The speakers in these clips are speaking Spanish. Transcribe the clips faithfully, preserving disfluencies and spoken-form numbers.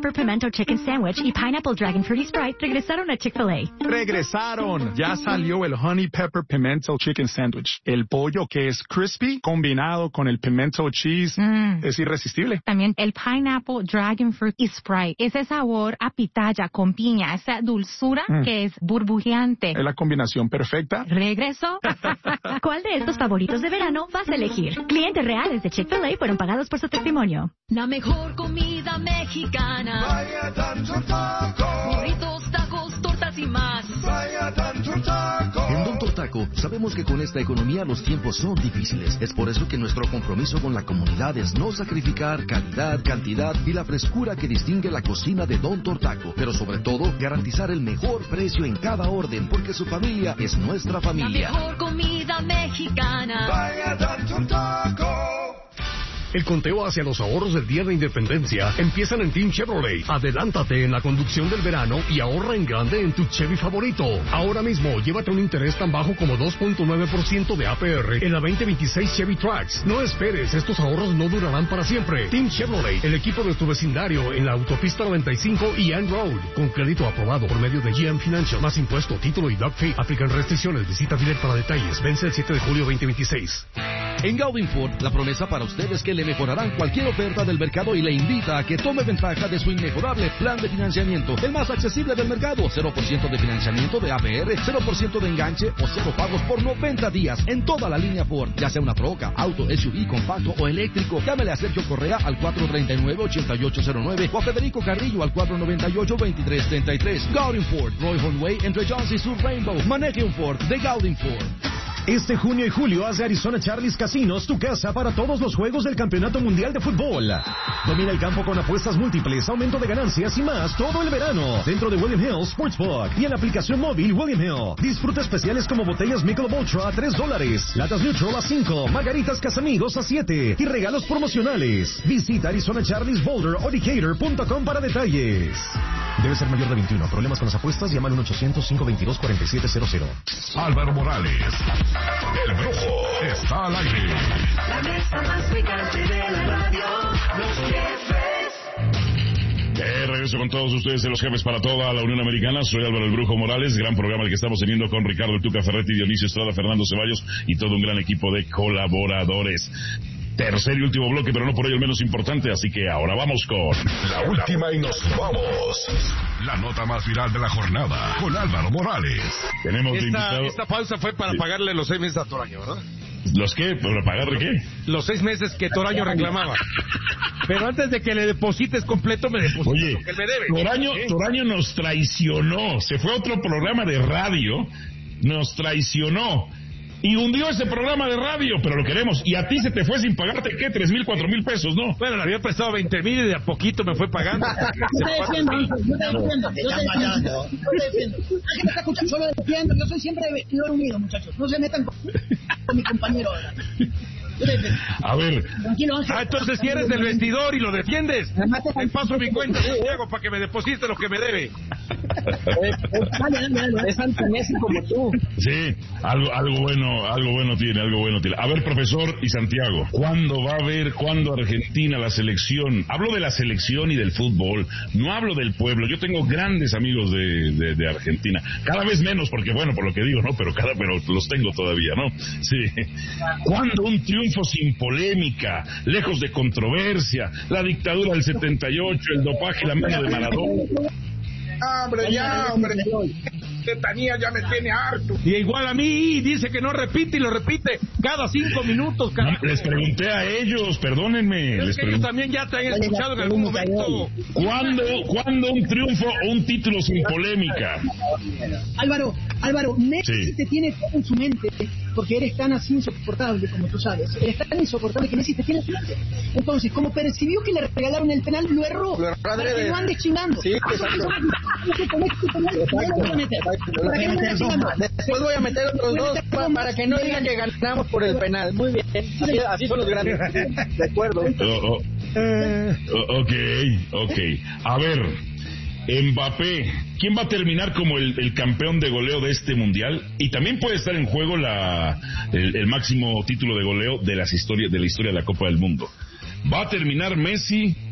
Pepper Pimento Chicken Sandwich y Pineapple Dragon Fruity Sprite regresaron a Chick-fil-A. ¡Regresaron! Ya salió el Honey Pepper Pimento Chicken Sandwich. El pollo que es crispy combinado con el pimento cheese mm. es irresistible. También el Pineapple Dragon Fruity Sprite. Ese sabor a pitaya con piña, esa dulzura mm. que es burbujeante. Es la combinación perfecta. ¿Regreso? ¿Cuál de estos favoritos de verano vas a elegir? Clientes reales de Chick-fil-A fueron pagados por su testimonio. La mejor comida mexicana. Vaya tanto taco. Burritos, tacos, tortas y más. Vaya tanto taco. En Don Tortaco sabemos que con esta economía los tiempos son difíciles. Es por eso que nuestro compromiso con la comunidad es no sacrificar calidad, cantidad y la frescura que distingue la cocina de Don Tortaco. Pero sobre todo, garantizar el mejor precio en cada orden, porque su familia es nuestra familia. La mejor comida mexicana. Vaya tanto taco. El conteo hacia los ahorros del Día de Independencia empiezan en Team Chevrolet. Adelántate en la conducción del verano y ahorra en grande en tu Chevy favorito. Ahora mismo, llévate un interés tan bajo como dos punto nueve por ciento de A P R en la veinte veintiséis Chevy Trax. No esperes, estos ahorros no durarán para siempre. Team Chevrolet, el equipo de tu vecindario en la autopista noventa y cinco y Ann Road. Con crédito aprobado por medio de G M Financial. Más impuesto, título y doc fee. Aplican restricciones. Visita Filet para detalles. Vence el siete de julio veinte veintiséis. En Gaudin Ford, la promesa para ustedes es que le mejorarán cualquier oferta del mercado y le invita a que tome ventaja de su inmejorable plan de financiamiento, el más accesible del mercado. Cero por ciento de financiamiento de A P R, cero por ciento de enganche o cero pagos por noventa días en toda la línea Ford, ya sea una troca, auto, S U V, compacto o eléctrico. Llámele a Sergio Correa al cuatro treinta y nueve, ochenta y ocho cero nueve o a Federico Carrillo al cuatro noventa y ocho, veintitrés treinta y tres. Gaudin Ford, Roy Way entre Jones y Sur Rainbow. Maneje un Ford de Gaudin Ford. Este junio y julio haz de Arizona Charlie's Casinos tu casa para todos los juegos del Campeonato Mundial de Fútbol. Domina el campo con apuestas múltiples, aumento de ganancias y más todo el verano dentro de William Hill Sportsbook y en la aplicación móvil William Hill. Disfruta especiales como botellas Michelob Ultra a tres dólares, latas Neutral a cinco, margaritas Casamigos a siete y regalos promocionales. Visita Arizona Charlie's Boulder o Decatur punto com para detalles. Debe ser mayor de veintiuno. Problemas con las apuestas, llama al uno ochocientos, cinco veintidós, cuarenta y siete cero cero. Álvaro Morales, el Brujo, está al aire. La mesa más picante de la radio, los jefes. De regreso con todos ustedes de los jefes para toda la Unión Americana. Soy Álvaro el Brujo Morales. Gran programa el que estamos teniendo con Ricardo El Tuca Ferretti, Dionisio Estrada, Fernando Ceballos y todo un gran equipo de colaboradores. Tercer y último bloque, pero no por ello el menos importante, así que ahora vamos con la última y nos vamos. La nota más viral de la jornada con Álvaro Morales. Tenemos esta, invitado... esta pausa fue para sí. pagarle los seis meses a Toraño, ¿verdad? ¿Los qué? ¿Para pagarle qué? Los seis meses que Toraño reclamaba. Pero antes de que le deposites completo, me depositas Oye, lo que él me debe. Toraño, ¿eh? Toraño nos traicionó. Se fue a otro programa de radio, nos traicionó. Y hundió ese programa de radio, pero lo queremos. Y a ti se te fue sin pagarte, ¿qué? Tres mil, cuatro mil pesos, ¿no? Bueno, le había prestado veinte mil y de a poquito me fue pagando. No te defiendo, no te defiendo, no te defiendo. No te defiendo. Aquí me está escuchando, solo defiendo. Yo soy siempre de vestidor unido, muchachos. No se metan con, con mi compañero ahora. A ver. Tranquilo, Ángel. Ah, entonces si eres del vestidor y lo defiendes. Te paso mi cuenta, Santiago, para que me deposite lo que me debe. Dale, dale, dale. Es antonesi como tú. Sí, algo, algo bueno, algo bueno tiene, algo bueno tiene. A ver, profesor y Santiago, ¿cuándo va a haber, cuándo Argentina, la selección? Hablo de la selección y del fútbol, no hablo del pueblo. Yo tengo grandes amigos de, de, de Argentina, cada vez menos porque, bueno, por lo que digo, ¿no? Pero cada, pero los tengo todavía, ¿no? Sí. ¿Cuándo un triunfo sin polémica, lejos de controversia, la dictadura del setenta y ocho, el dopaje y la mano de Maradona? Hombre, ya, hombre. Tetanía ya me tiene harto. Y igual a mí, dice que no repite y lo repite cada cinco minutos. Cada... No, les pregunté a ellos, perdónenme. Es les que ellos también ya te han escuchado en algún momento. ¿Cuándo, ¿Cuándo un triunfo o un título sin polémica? Álvaro, Álvaro, Messi sí. te tiene todo en su mente porque eres tan así insoportable como tú sabes. Eres tan insoportable que Messi te tiene en su mente. Entonces, como percibió que le regalaron el penal, lo erró. Lo erró para que no andes chingando. Sí, exacto. Después voy a meter otros dos para, para que no digan que ganamos por el penal. Muy bien. Así, así son los grandes. De acuerdo. Oh, oh. Oh, ok, ok. A ver, Mbappé, ¿quién va a terminar como el, el campeón de goleo de este mundial? Y también puede estar en juego la el, el máximo título de goleo de las historias de la historia de la Copa del Mundo. ¿Va a terminar Messi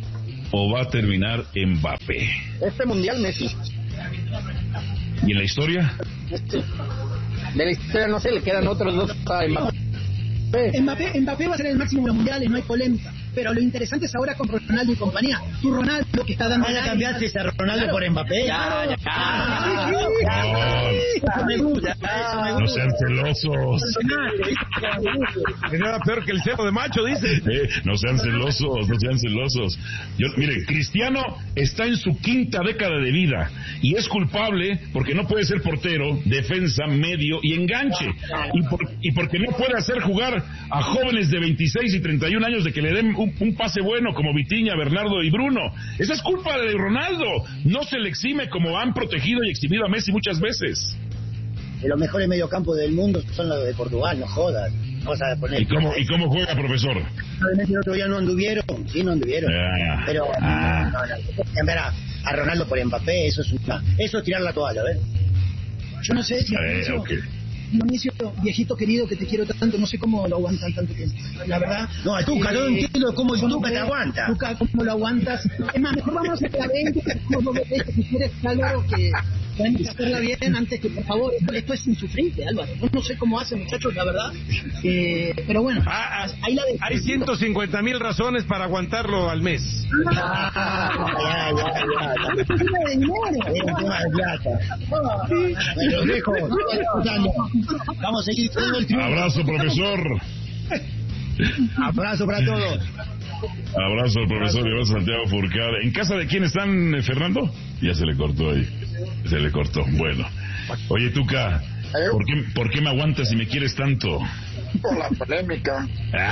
o va a terminar Mbappé? Este mundial Messi. ¿Y en la historia? Este, de la historia no sé, le quedan otros dos para Mbappé. Mbappé. Mbappé va a ser el máximo de los mundiales, no hay polémica. Pero lo interesante es ahora con Ronaldo y compañía. Tu Ronaldo que está dando... Ah, ya cambiaste a Ronaldo claro. por Mbappé. Ya, ya, ya. Eso me gusta. No sean celosos. Que nada peor que el cebo de macho, dice. Eh, no sean celosos, no sean celosos. Yo, mire, Cristiano está en su quinta década de vida y es culpable porque no puede ser portero, defensa, medio y enganche. Y, por, y porque no puede hacer jugar a jóvenes de veintiséis y treinta y un años de que le den Un, un pase bueno como Vitinha, Bernardo y Bruno. Esa es culpa de Ronaldo. No se le exime como han protegido y eximido a Messi muchas veces. De los mejores mediocampos del mundo son los de Portugal, no jodas. Vamos a poner... ¿Y cómo, ¿Y cómo juega, profesor? El otro día no anduvieron, sí, no anduvieron. Ah, Pero, ah. No, no, en verdad, a Ronaldo por Mbappé, eso es una, eso es tirar la toalla, ¿ves? Yo no sé si... Eh, okay. Dionisio, viejito querido que te quiero tanto, no sé cómo lo aguantan tanto tiempo. La verdad. No, a Tuca, eh, no entiendo cómo el Tuca te aguanta. Tuca, ¿cómo lo aguantas? Es más, mejor vamos a la veinte, si quieres, Álvaro, que podemos hacerla bien antes que, por favor, esto, esto es insufrible, Álvaro. No, no sé cómo hacen, muchachos, la verdad. Eh, pero bueno, ah, ahí la de... Hay ciento cincuenta mil razones para aguantarlo al mes. Ah, ya, ya, ya. Es un tema de plata. Me los dejo. Vamos a seguir todo el triunfo. Abrazo, profesor. Abrazo para todos. Abrazo al profesor y abrazo a Santiago Furcade. ¿En casa de quién están, eh, Fernando? Ya se le cortó ahí. Se le cortó. Bueno. Oye, Tuca, ¿por qué, ¿por qué me aguantas y me quieres tanto? Por la polémica.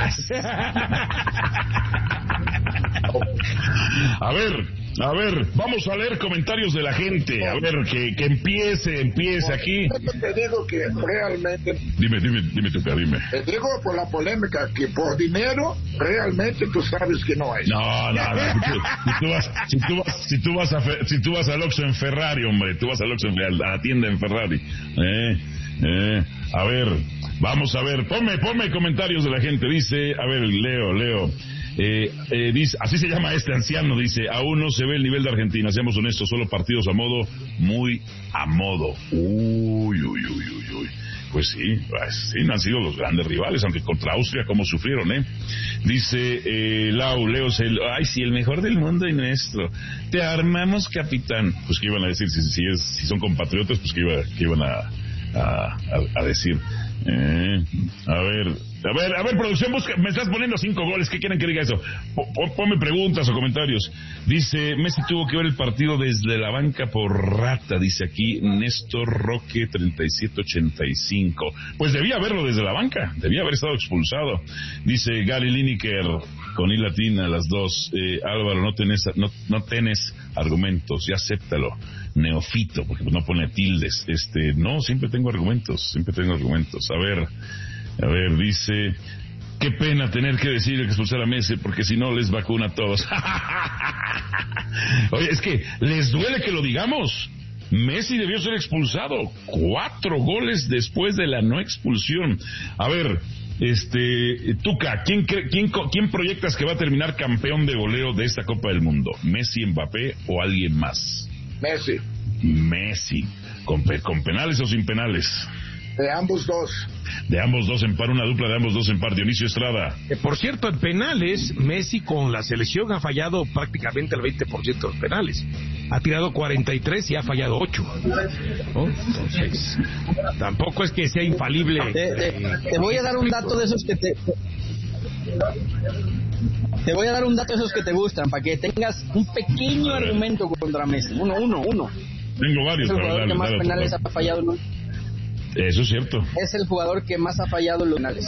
A ver, a ver, vamos a leer comentarios de la gente. A ver, que, que empiece, empiece aquí. Te digo que realmente... Dime, dime, dime, Tuca, dime. Te digo por la polémica que por dinero realmente tú sabes que no hay. No, no, no. Si tú vas, si tú vas, si tú vas, a, si tú vas al Oxxo en Ferrari, hombre, tú vas al Oxxo en, a la tienda en Ferrari. Eh, eh, a ver, vamos a ver, ponme, ponme comentarios de la gente. Dice, a ver, Leo, Leo. Eh, eh, dice, así se llama este anciano, dice, aún no se ve el nivel de Argentina, seamos honestos, solo partidos a modo, muy a modo. Uy, uy, uy, uy, uy. Pues sí, pues sí, han sido los grandes rivales, aunque contra Austria como sufrieron, ¿eh? Dice eh, Lau, Leo, el, ay, sí, el mejor del mundo y nuestro. Te armamos, capitán. Pues que iban a decir, si, si, es, si son compatriotas, pues que, iba, que iban a, a, a, a decir. Eh, a ver, a ver, a ver, producción, busca, me estás poniendo cinco goles, ¿qué quieren que diga eso? P- ponme preguntas o comentarios. Dice, Messi tuvo que ver el partido desde la banca por rata, dice aquí Néstor Roque treinta y siete ochenta y cinco. Pues debía verlo desde la banca, debía haber estado expulsado. Dice Gary Lineker, con I latina, las dos. Eh, Álvaro, no tenés, no, no tenés argumentos, ya acéptalo. Neofito, porque no pone tildes. Este, no, siempre tengo argumentos, siempre tengo argumentos. A ver, a ver, dice, qué pena tener que decir que expulsar a Messi, porque si no les vacuna a todos. Oye, es que les duele que lo digamos. Messi debió ser expulsado. Cuatro goles después de la no expulsión. A ver, este, Tuca, ¿quién, quién, ¿quién proyectas que va a terminar campeón de goleo de esta Copa del Mundo? ¿Messi, Mbappé o alguien más? Messi. Messi. ¿Con, con penales o sin penales? De ambos dos. De ambos dos en par, una dupla de ambos dos en par. Dionisio Estrada. Eh, por cierto, en penales, Messi con la selección ha fallado prácticamente el veinte por ciento de los penales. Ha tirado cuarenta y tres y ha fallado ocho. ¿No? Entonces, tampoco es que sea infalible. Te, te, te voy a dar un dato de esos que te... Te voy a dar un dato de esos que te gustan, para que tengas un pequeño argumento contra Messi. Uno, uno, uno. Tengo varios. Es el jugador dale, que más dale, penales dale. ha fallado, ¿no? Eso es cierto. Es el jugador que más ha fallado en los penales.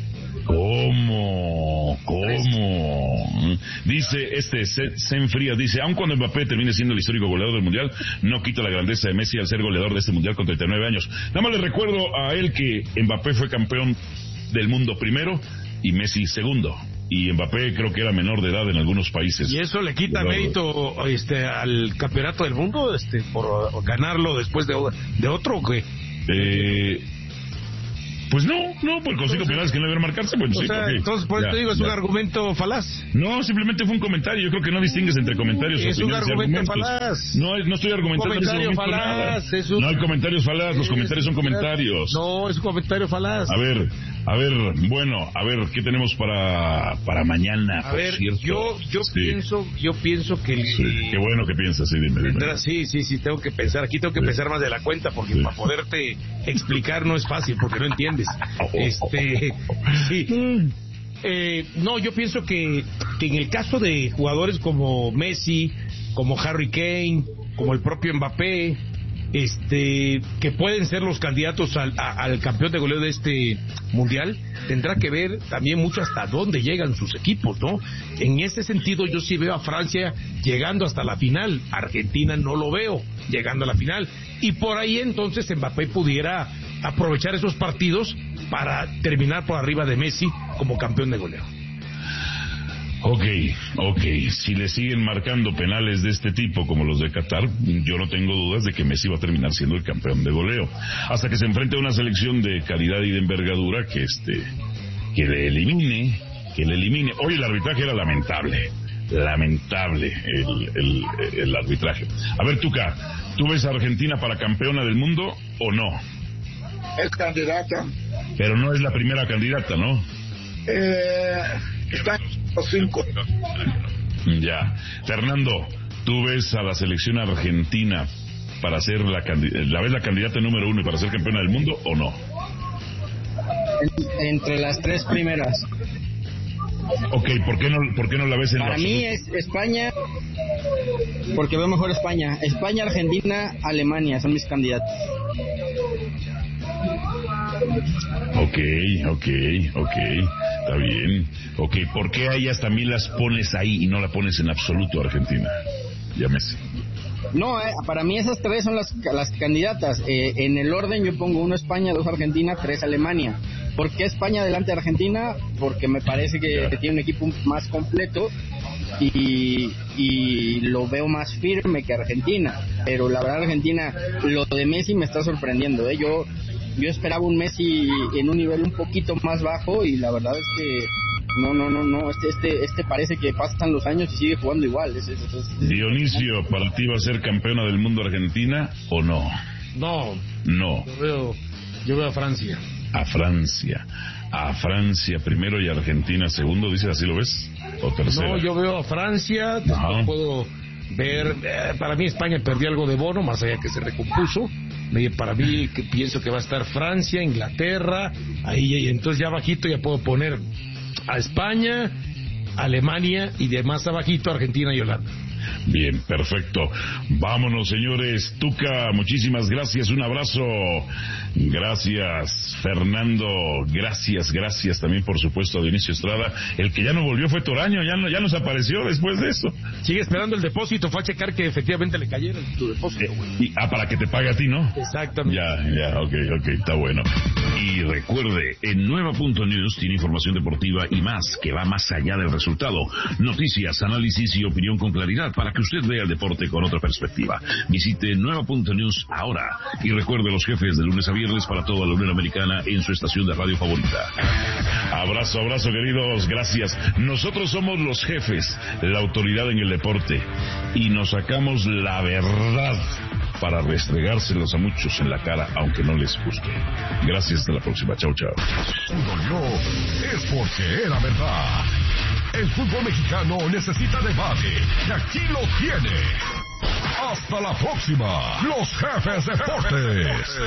¿Cómo? ¿Cómo? Dice este Zen Frías, dice, aun cuando Mbappé termine siendo el histórico goleador del Mundial, no quita la grandeza de Messi al ser goleador de este Mundial con treinta y nueve años. Nada más le recuerdo a él que Mbappé fue campeón del mundo primero y Messi segundo. Y Mbappé creo que era menor de edad en algunos países. ¿Y eso le quita Pero, mérito este, al campeonato del mundo este, por ganarlo después de, de otro o qué? Eh, Pues no, no, pues con cinco penales que no deben marcarse, pues o sí. Sea, okay. Entonces, pues ya, te digo, es ya. un argumento falaz. No, simplemente fue un comentario. Yo creo que no distingues entre comentarios, es opiniones un argumento y argumentos. falaz. No, no estoy argumentando Comentario falaz. Es un... No hay comentarios falaz, los comentarios son comentarios. No, es un comentario falaz. A ver, a ver, bueno, a ver, ¿qué tenemos para para mañana? A por ver, cierto? yo yo sí. pienso, yo pienso que... Sí, qué bueno que piensas, sí, dime, dime. Sí, sí, sí, tengo que pensar, aquí tengo que sí. pensar más de la cuenta, porque sí. para poderte explicar no es fácil, porque no entiendes. Este, sí. Eh, no, yo pienso que, que en el caso de jugadores como Messi, como Harry Kane, como el propio Mbappé, este, que pueden ser los candidatos al, a, al campeón de goleo de este mundial, tendrá que ver también mucho hasta dónde llegan sus equipos, ¿no? En ese sentido yo sí veo a Francia llegando hasta la final, Argentina no lo veo llegando a la final, y por ahí entonces Mbappé pudiera aprovechar esos partidos para terminar por arriba de Messi como campeón de goleo. Ok, ok, si le siguen marcando penales de este tipo como los de Qatar, yo no tengo dudas de que Messi va a terminar siendo el campeón de goleo, hasta que se enfrente a una selección de calidad y de envergadura que este, que le elimine, que le elimine. Hoy el arbitraje era lamentable, lamentable el, el, el arbitraje. A ver, Tuca, ¿tú ves a Argentina para campeona del mundo o no? Es candidata. Pero no es la primera candidata, ¿no? Eh, está en los cinco. Ya. Fernando, ¿tú ves a la selección argentina para ser la candidata, la ves la candidata número uno y para ser campeona del mundo o no? En, entre las tres primeras. Ok, ¿por qué no, por qué no la ves en Para la mí es España, porque veo mejor España. España, Argentina, Alemania son mis candidatos. Ok, ok, ok, está bien. Ok, ¿por qué a ellas también las pones ahí y no la pones en absoluto a Argentina? Llámese. No, eh, para mí esas tres son las, las candidatas. Eh, en el orden yo pongo uno España, dos Argentina, tres Alemania. ¿Por qué España delante de Argentina? Porque me parece que, que tiene un equipo más completo y, y lo veo más firme que Argentina. Pero la verdad Argentina, lo de Messi me está sorprendiendo. ¿eh? Yo yo esperaba un Messi en un nivel un poquito más bajo y la verdad es que no, no, no, no, este, este, este parece que pasan los años y sigue jugando igual. Es, es, es, es... Dionisio, ¿para ti va a ser campeona del mundo Argentina o no? No. No. Yo veo, yo veo a Francia. A Francia. A Francia primero y a Argentina segundo, ¿dices así lo ves? ¿O tercero? No, yo veo a Francia, no puedo ver, eh, para mí España perdió algo de bono, más allá que se recompuso. Para mí, que pienso que va a estar Francia, Inglaterra, ahí, y entonces ya abajito ya puedo poner a España, Alemania y de más abajito Argentina y Holanda. Bien, perfecto. Vámonos, señores. Tuca, muchísimas gracias. Un abrazo. Gracias, Fernando. Gracias, gracias también, por supuesto, a Dionisio Estrada. El que ya no volvió fue Toraño, ya no, ya nos apareció después de eso. Sigue esperando el depósito, fue a checar que efectivamente le cayera tu depósito. Eh, y, ah, para que te pague a ti, ¿no? Exactamente. Ya, ya, ok, ok, está bueno. Y recuerde, en Nueva punto news tiene información deportiva y más, que va más allá del resultado. Noticias, análisis y opinión con claridad, para que usted vea el deporte con otra perspectiva. Visite Nueva punto news ahora y recuerde los jefes de lunes a viernes para toda la Unión Americana en su estación de radio favorita. Abrazo, abrazo, queridos, gracias. Nosotros somos los jefes, la autoridad en el deporte, y nos sacamos la verdad para restregárselos a muchos en la cara, aunque no les guste. Gracias, hasta la próxima. Chau, chau. Su dolor es porque era verdad. El fútbol mexicano necesita debate, y aquí lo tiene. Hasta la próxima, los jefes deportes.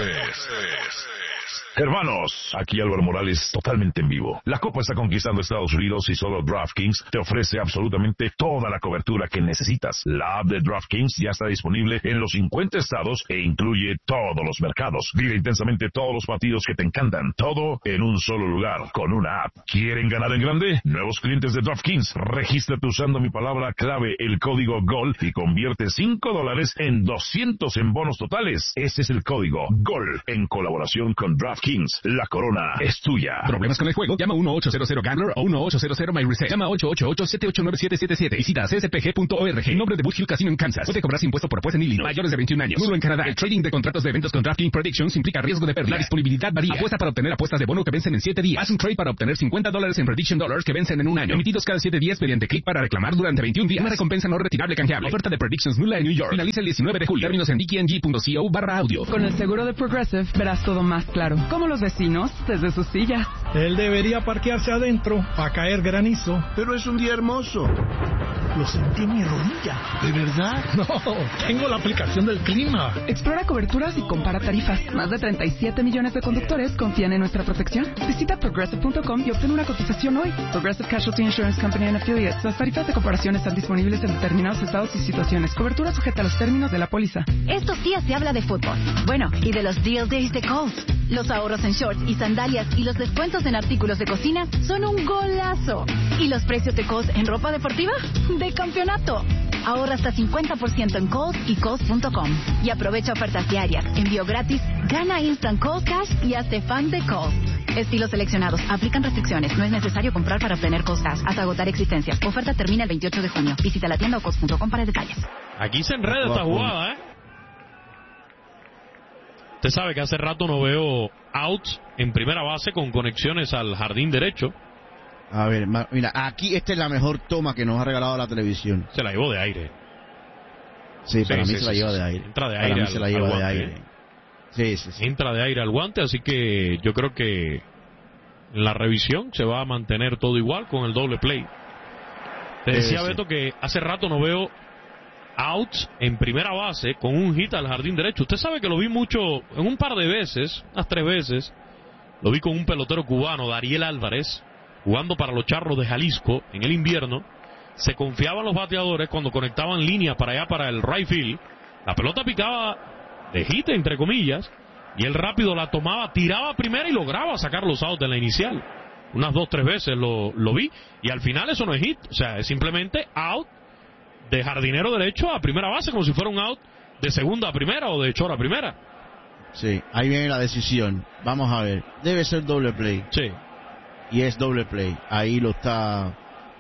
Hermanos, aquí Álvaro Morales, totalmente en vivo. La Copa está conquistando Estados Unidos y solo DraftKings te ofrece absolutamente toda la cobertura que necesitas. La app de DraftKings ya está disponible en los cincuenta estados e incluye todos los mercados. Vive intensamente todos los partidos que te encantan, todo en un solo lugar, con una app. ¿Quieren ganar en grande? Nuevos clientes de DraftKings, regístrate usando mi palabra clave, el código GOL, y convierte cinco dólares en doscientos en bonos totales. Ese es el código GOL, en colaboración con DraftKings. DraftKings, la corona es tuya. ¿Problemas con el juego? Llama uno ocho cero cero Gambler o uno ocho cero cero My Reset. Llama ocho ocho ocho siete ocho nueve siete siete siete. Visita c s p g punto org. En nombre de Boot Hill Casino en Kansas. Puede cobrarse impuesto por apuesta en Illinois. Mayores de veintiún años. Nulo en Canadá. El trading de contratos de eventos con DraftKings Predictions implica riesgo de pérdida. La disponibilidad varía. Apuesta para obtener apuestas de bono que vencen en siete días. Haz un trade para obtener cincuenta dólares en Prediction Dollars que vencen en un año. Emitidos cada siete días mediante clic para reclamar durante veintiún días. Una recompensa no retirable canjeable. Oferta de Predictions nula en New York. Finaliza el diecinueve de julio. Términos en d k n g punto co barra audio. Con el seguro de Progressive verás todo más claro. Como los vecinos desde sus sillas. Él debería parquearse adentro a caer granizo. Pero es un día hermoso. Lo sentí en mi rodilla. ¿De verdad? No, tengo la aplicación del clima. Explora coberturas y compara tarifas. Más de treinta y siete millones de conductores confían en nuestra protección. Visita progressive punto com y obtén una cotización hoy. Progressive Casualty Insurance Company and Affiliates. Las tarifas de comparación están disponibles en determinados estados y situaciones. Cobertura sujeta a los términos de la póliza. Estos días se habla de fútbol. Bueno, y de los Deal Days de Kohl's. Los ahorros en shorts y sandalias y los descuentos en artículos de cocina son un golazo. ¿Y los precios de Kohl's en ropa deportiva? ¡De campeonato! Ahorra hasta cincuenta por ciento en Kohl's y Kohl's punto com. Y aprovecha ofertas diarias, envío gratis, gana Instant Kohl's Cash y hazte fan de Kohl's. Estilos seleccionados. Aplican restricciones. No es necesario comprar para obtener Kohl's Cash hasta agotar existencias. Oferta termina el veintiocho de junio. Visita la tienda o Kohl's punto com para detalles. Aquí se enreda esta jugada, ¿eh? Usted sabe que hace rato no veo outs en primera base con conexiones al jardín derecho. A ver, mira, aquí esta es la mejor toma que nos ha regalado la televisión. Se la llevó de aire. Sí, para sí, mí sí, se la sí, lleva sí. de aire. Entra de para aire mí al, se la lleva al de guante. aire. Sí, sí, sí. Entra de aire al guante, así que yo creo que en la revisión se va a mantener todo igual con el doble play. Te decía sí, Beto sí. que hace rato no veo outs en primera base con un hit al jardín derecho. Usted sabe que lo vi mucho, en un par de veces, unas tres veces, lo vi con un pelotero cubano, Dariel Álvarez, jugando para los Charros de Jalisco en el invierno. Se confiaban los bateadores cuando conectaban línea para allá, para el right field. La pelota picaba de hit, entre comillas, y él rápido la tomaba, tiraba a primera y lograba sacar los outs de la inicial. Unas dos, tres veces lo, lo vi, y al final eso no es hit, o sea, es simplemente out de jardinero derecho a primera base, como si fuera un out de segunda a primera o de short a primera. Sí, ahí viene la decisión. Vamos a ver, debe ser doble play. Sí. Y es doble play. Ahí lo está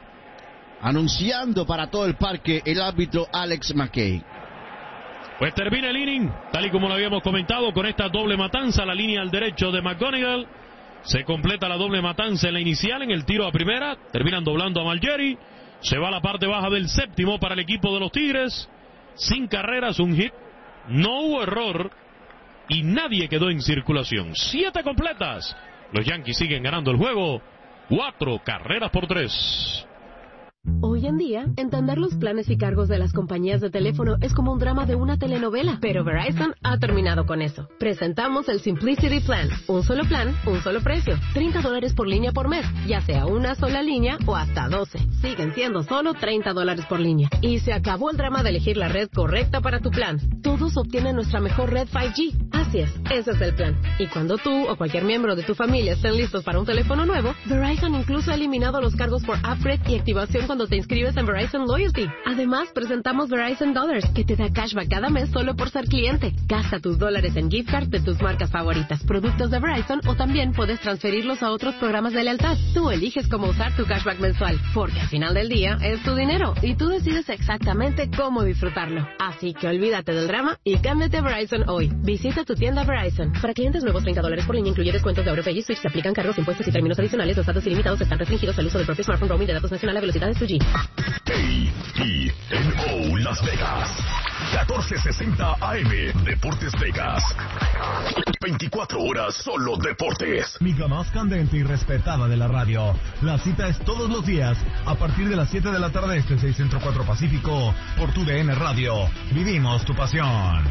anunciando para todo el parque el árbitro Alex McKay. Pues termina el inning, tal y como lo habíamos comentado, con esta doble matanza, la línea al derecho de McGonigal. Se completa la doble matanza en la inicial, en el tiro a primera. Terminan doblando a Malgeri. Se va a la parte baja del séptimo para el equipo de los Tigres. Sin carreras, un hit. No hubo error. Y nadie quedó en circulación. Siete completas. Los Yankees siguen ganando el juego. Cuatro carreras por tres. Hoy en día, entender los planes y cargos de las compañías de teléfono es como un drama de una telenovela, pero Verizon ha terminado con eso. Presentamos el Simplicity Plan, un solo plan, un solo precio, treinta dólares por línea por mes, ya sea una sola línea o hasta doce. Siguen siendo solo treinta dólares por línea. Y se acabó el drama de elegir la red correcta para tu plan. Todos obtienen nuestra mejor red cinco G. Así es, ese es el plan. Y cuando tú o cualquier miembro de tu familia estén listos para un teléfono nuevo, Verizon incluso ha eliminado los cargos por upgrade y activación cuando te inscribes en Verizon Loyalty. Además, presentamos Verizon Dollars, que te da cashback cada mes solo por ser cliente. Gasta tus dólares en gift card de tus marcas favoritas, productos de Verizon, o también puedes transferirlos a otros programas de lealtad. Tú eliges cómo usar tu cashback mensual, porque al final del día es tu dinero y tú decides exactamente cómo disfrutarlo. Así que olvídate del drama y cámbiate a Verizon hoy. Visita tu tienda Verizon. Para clientes nuevos, treinta dólares por línea incluye descuentos de AutoPay y Switch. Se aplican cargos, impuestos y términos adicionales. Los datos ilimitados están restringidos al uso del propio smartphone. Roaming de datos nacional a velocidad de dos G. A I N O Las Vegas, catorce sesenta A M, Deportes Vegas. veinticuatro horas solo deportes. Miga más candente y respetada de la radio. La cita es todos los días a partir de las siete de la tarde este, seis Centro cuatro Pacífico, por tu D N Radio. Vivimos tu pasión.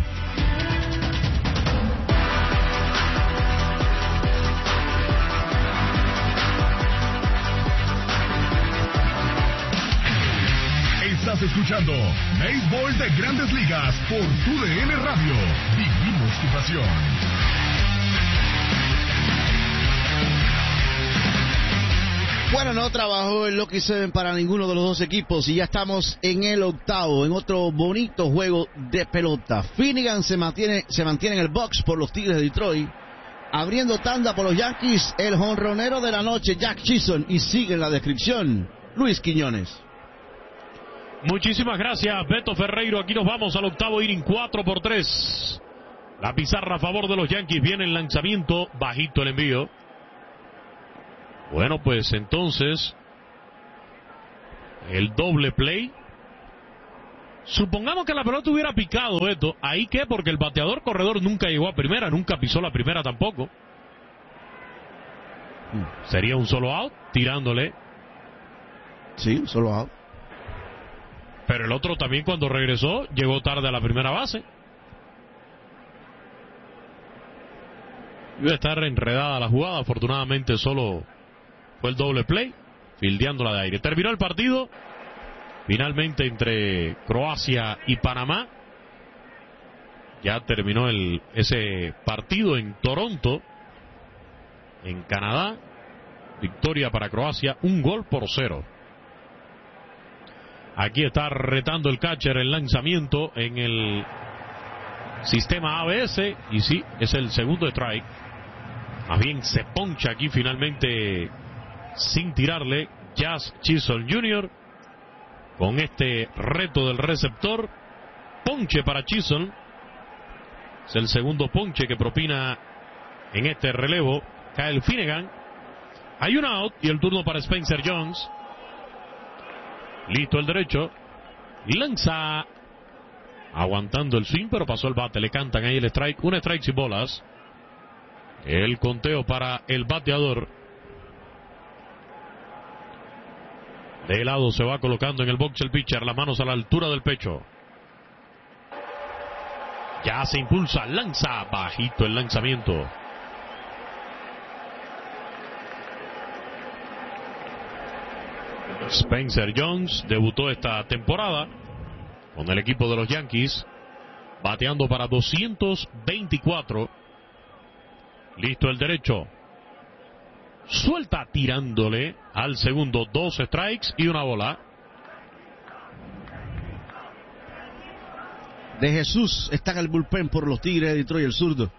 Estás escuchando Béisbol de Grandes Ligas por tu D N Radio. Vivimos tu pasión. Bueno, no trabajó el Lucky Seven para ninguno de los dos equipos y ya estamos en el octavo, en otro bonito juego de pelota. Finnegan se mantiene, se mantiene en el box por los Tigres de Detroit. Abriendo tanda por los Yankees, el jonronero de la noche, Jack Chisholm. Y sigue en la descripción, Luis Quiñones. Muchísimas gracias, Beto Ferreiro. Aquí nos vamos al octavo inning, cuatro por tres. La pizarra a favor de los Yankees. Viene el lanzamiento, bajito el envío. Bueno, pues entonces, el doble play. Supongamos que la pelota hubiera picado, Beto. ¿Ahí qué? Porque el bateador corredor nunca llegó a primera, nunca pisó la primera tampoco. Sería un solo out, tirándole. Sí, un solo out. Pero el otro también, cuando regresó, llegó tarde a la primera base. Iba a estar enredada la jugada. Afortunadamente solo fue el doble play, fildeándola de aire. Terminó el partido finalmente entre Croacia y Panamá. Ya terminó el, ese partido en Toronto, en Canadá. Victoria para Croacia, un gol por cero. Aquí está retando el catcher el lanzamiento en el sistema A B S. Y sí, es el segundo strike. Más bien se poncha aquí finalmente sin tirarle Jazz Chisholm junior Con este reto del receptor. Ponche para Chisholm. Es el segundo ponche que propina en este relevo Kyle Finnegan. Hay un out y el turno para Spencer Jones. Listo el derecho. Lanza. Aguantando el swing, pero pasó el bate. Le cantan ahí el strike. Un strike sin bolas. El conteo para el bateador. De lado se va colocando en el box el pitcher. Las manos a la altura del pecho. Ya se impulsa. Lanza. Bajito el lanzamiento. Spencer Jones debutó esta temporada con el equipo de los Yankees, bateando para doscientos veinticuatro. Listo el derecho. Suelta tirándole al segundo. Dos strikes y una bola. De Jesús está en el bullpen por los Tigres de Detroit, el zurdo.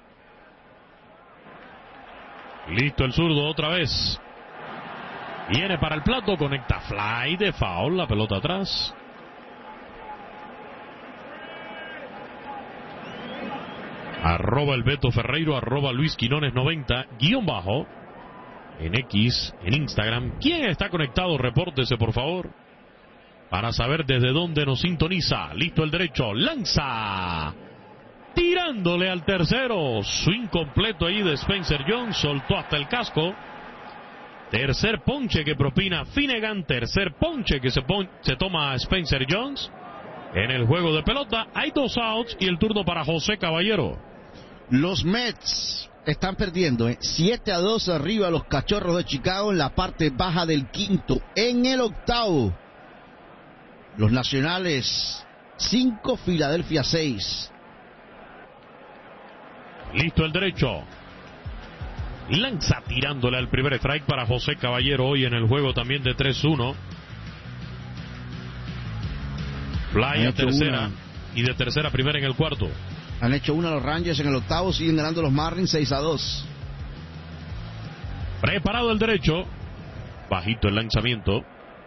Listo el zurdo otra vez. Viene para el plato, conecta fly de foul, la pelota atrás. Arroba el Beto Ferreiro, arroba Luis Quinones noventa, guión bajo, en X, en Instagram. ¿Quién está conectado? Repórtese, por favor, para saber desde dónde nos sintoniza. Listo el derecho, lanza. Tirándole al tercero. Swing completo ahí de Spencer Jones, soltó hasta el casco. Tercer ponche que propina Finnegan. Tercer ponche que se, pon se toma Spencer Jones. En el juego de pelota hay dos outs y el turno para José Caballero. Los Mets están perdiendo, ¿eh? siete a dos arriba los Cachorros de Chicago en la parte baja del quinto. En el octavo, los Nacionales cinco, Filadelfia seis. Listo el derecho. Lanza tirándole al primer strike para José Caballero hoy en el juego también de tres uno. Fly a tercera una. Y de tercera a primera en el cuarto. Han hecho una los Rangers en el octavo, siguen ganando los Marlins seis a dos. Preparado el derecho. Bajito el lanzamiento.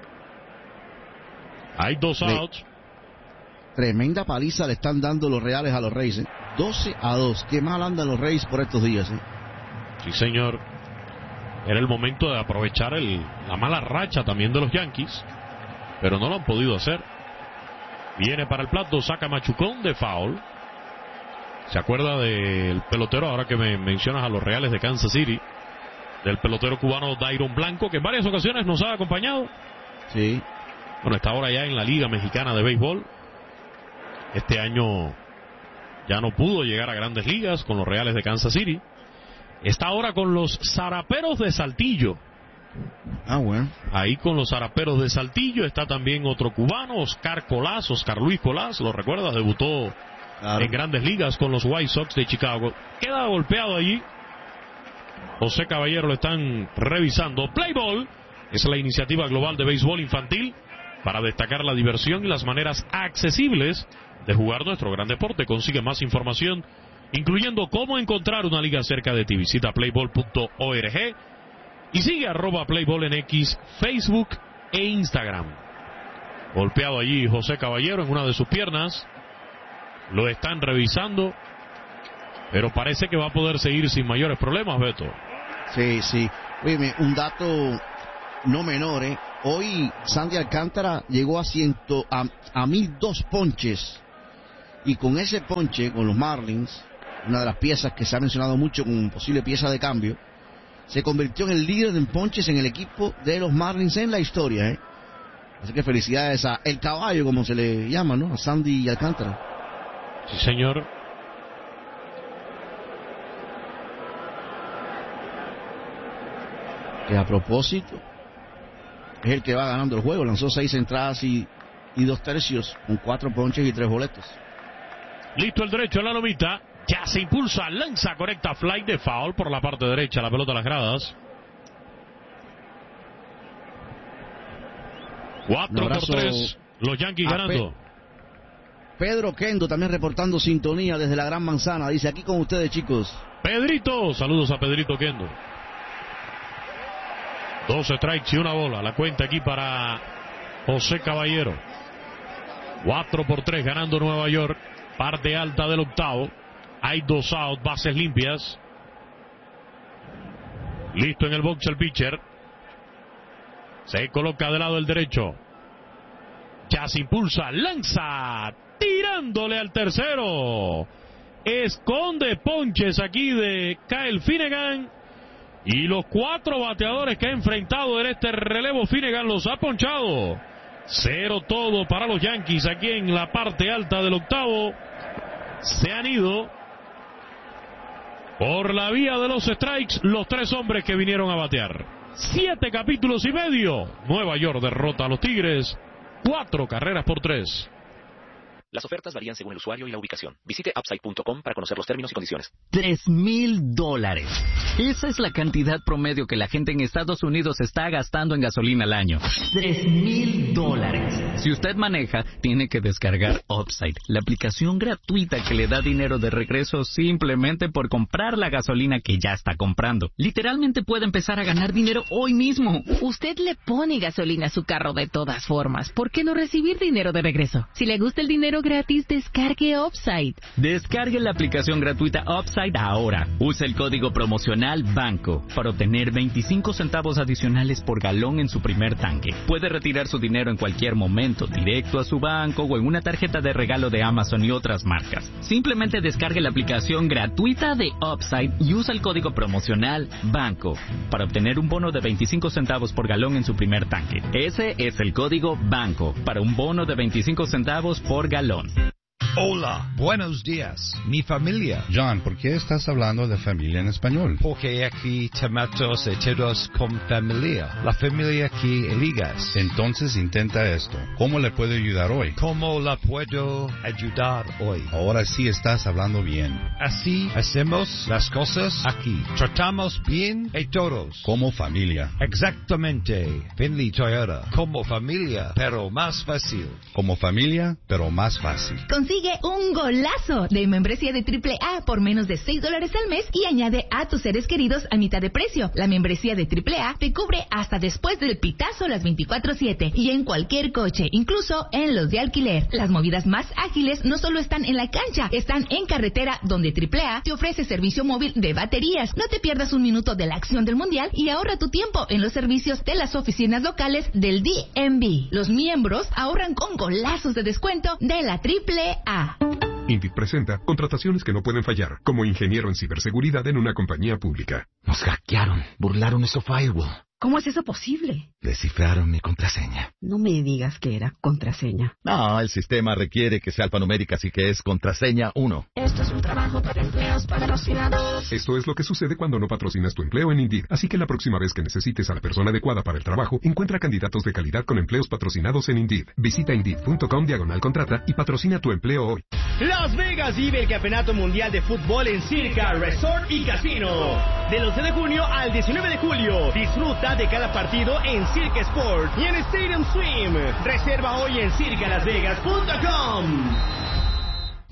Hay dos outs. Tremenda paliza le están dando los Reales a los Reyes, ¿eh? doce a dos. Qué mal andan los Reyes por estos días, ¿eh? Sí, señor. Era el momento de aprovechar el, la mala racha también de los Yankees, pero no lo han podido hacer. Viene para el plato, saca machucón de foul. ¿Se acuerda del pelotero, ahora que me mencionas a los Reales de Kansas City, del pelotero cubano Dairon Blanco, que en varias ocasiones nos ha acompañado? Sí. Bueno, está ahora ya en la Liga Mexicana de Béisbol. Este año ya no pudo llegar a Grandes Ligas con los Reales de Kansas City. Está ahora con los Zaraperos de Saltillo. Ah, bueno. Ahí con los Zaraperos de Saltillo está también otro cubano, Oscar Colás, Oscar Luis Colás, ¿lo recuerdas? Debutó claro. en Grandes Ligas con los White Sox de Chicago. Queda golpeado allí. José Caballero lo están revisando. Play Ball es la iniciativa global de béisbol infantil para destacar la diversión y las maneras accesibles de jugar nuestro gran deporte. Consigue más información incluyendo cómo encontrar una liga cerca de ti. Visita playball punto org y sigue arroba playball en X, Facebook e Instagram. Golpeado allí José Caballero en una de sus piernas. Lo están revisando, pero parece que va a poder seguir sin mayores problemas, Beto. Sí, sí. Oye, un dato no menor, ¿eh? Hoy Sandy Alcántara llegó a ciento a, a mil dos ponches, y con ese ponche con los Marlins, una de las piezas que se ha mencionado mucho como posible pieza de cambio, se convirtió en el líder en ponches en el equipo de los Marlins en la historia, ¿eh? Así que felicidades a el caballo, como se le llama, ¿no? A Sandy Alcántara. Sí, señor. Que a propósito es el que va ganando el juego. Lanzó seis entradas y, y dos tercios con cuatro ponches y tres boletos. Listo el derecho en la lomita. Ya se impulsa, lanza correcta, fly de foul por la parte derecha, la pelota a las gradas. Cuatro por tres, los Yankees ganando. Pe Pedro Kendo también reportando sintonía desde la Gran Manzana. Dice, aquí con ustedes, chicos. Pedrito, saludos a Pedrito Kendo. Dos strikes y una bola. La cuenta aquí para José Caballero. Cuatro por tres ganando Nueva York. Parte alta del octavo. Hay dos out, bases limpias. Listo en el box el pitcher. Se coloca del lado del derecho. Ya se impulsa, lanza, tirándole al tercero. Esconde ponches aquí de Kyle Finnegan. Y los cuatro bateadores que ha enfrentado en este relevo Finnegan los ha ponchado. Cero todo para los Yankees aquí en la parte alta del octavo. Se han ido por la vía de los strikes los tres hombres que vinieron a batear. Siete capítulos y medio. Nueva York derrota a los Tigres. Cuatro carreras por tres. Las ofertas varían según el usuario y la ubicación. Visite upside punto com para conocer los términos y condiciones. Tres mil dólares. Esa es la cantidad promedio que la gente en Estados Unidos está gastando en gasolina al año. Tres mil dólares. Si usted maneja, tiene que descargar Upside, la aplicación gratuita que le da dinero de regreso simplemente por comprar la gasolina que ya está comprando. Literalmente puede empezar a ganar dinero hoy mismo. Usted le pone gasolina a su carro de todas formas. ¿Por qué no recibir dinero de regreso? Si le gusta el dinero gratis, descargue Upside. Descargue la aplicación gratuita Upside ahora. Use el código promocional BANCO para obtener veinticinco centavos adicionales por galón en su primer tanque. Puede retirar su dinero en cualquier momento, directo a su banco o en una tarjeta de regalo de Amazon y otras marcas. Simplemente descargue la aplicación gratuita de Upside y usa el código promocional BANCO para obtener un bono de veinticinco centavos por galón en su primer tanque. Ese es el código BANCO para un bono de veinticinco centavos por galón. Hola, buenos días, mi familia. John, ¿por qué estás hablando de familia en español? Porque aquí tomamos todos con familia. La familia que eligas. Entonces intenta esto. ¿Cómo le puedo ayudar hoy? ¿Cómo la puedo ayudar hoy? Ahora sí estás hablando bien. Así hacemos las cosas aquí. Tratamos bien a todos. Como familia. Exactamente. Finley Toyota. Como familia, pero más fácil. Como familia, pero más fácil. Consigue un golazo de membresía de triple A por menos de seis dólares al mes y añade a tus seres queridos a mitad de precio. La membresía de triple A te cubre hasta después del pitazo las veinticuatro siete y en cualquier coche, incluso en los de alquiler. Las movidas más ágiles no solo están en la cancha, están en carretera, donde triple A te ofrece servicio móvil de baterías. No te pierdas un minuto de la acción del mundial y ahorra tu tiempo en los servicios de las oficinas locales del D M V. Los miembros ahorran con golazos de descuento de la triple A. Indeed presenta contrataciones que no pueden fallar, como ingeniero en ciberseguridad en una compañía pública. Nos hackearon, burlaron nuestro firewall. ¿Cómo es eso posible? Descifraron mi contraseña. No me digas que era contraseña. No, el sistema requiere que sea alfanumérica, así que es contraseña uno. Esto es un trabajo para empleos patrocinados. Esto es lo que sucede cuando no patrocinas tu empleo en Indeed. Así que la próxima vez que necesites a la persona adecuada para el trabajo, encuentra candidatos de calidad con empleos patrocinados en Indeed. Visita Indeed punto com diagonal contrata y patrocina tu empleo hoy. Las Vegas vive el Campeonato Mundial de Fútbol en Circa Resort y Casino. Del once de junio al diecinueve de julio. Disfruta de cada partido en Circa Sport y en Stadium Swim. Reserva hoy en circa las vegas punto com.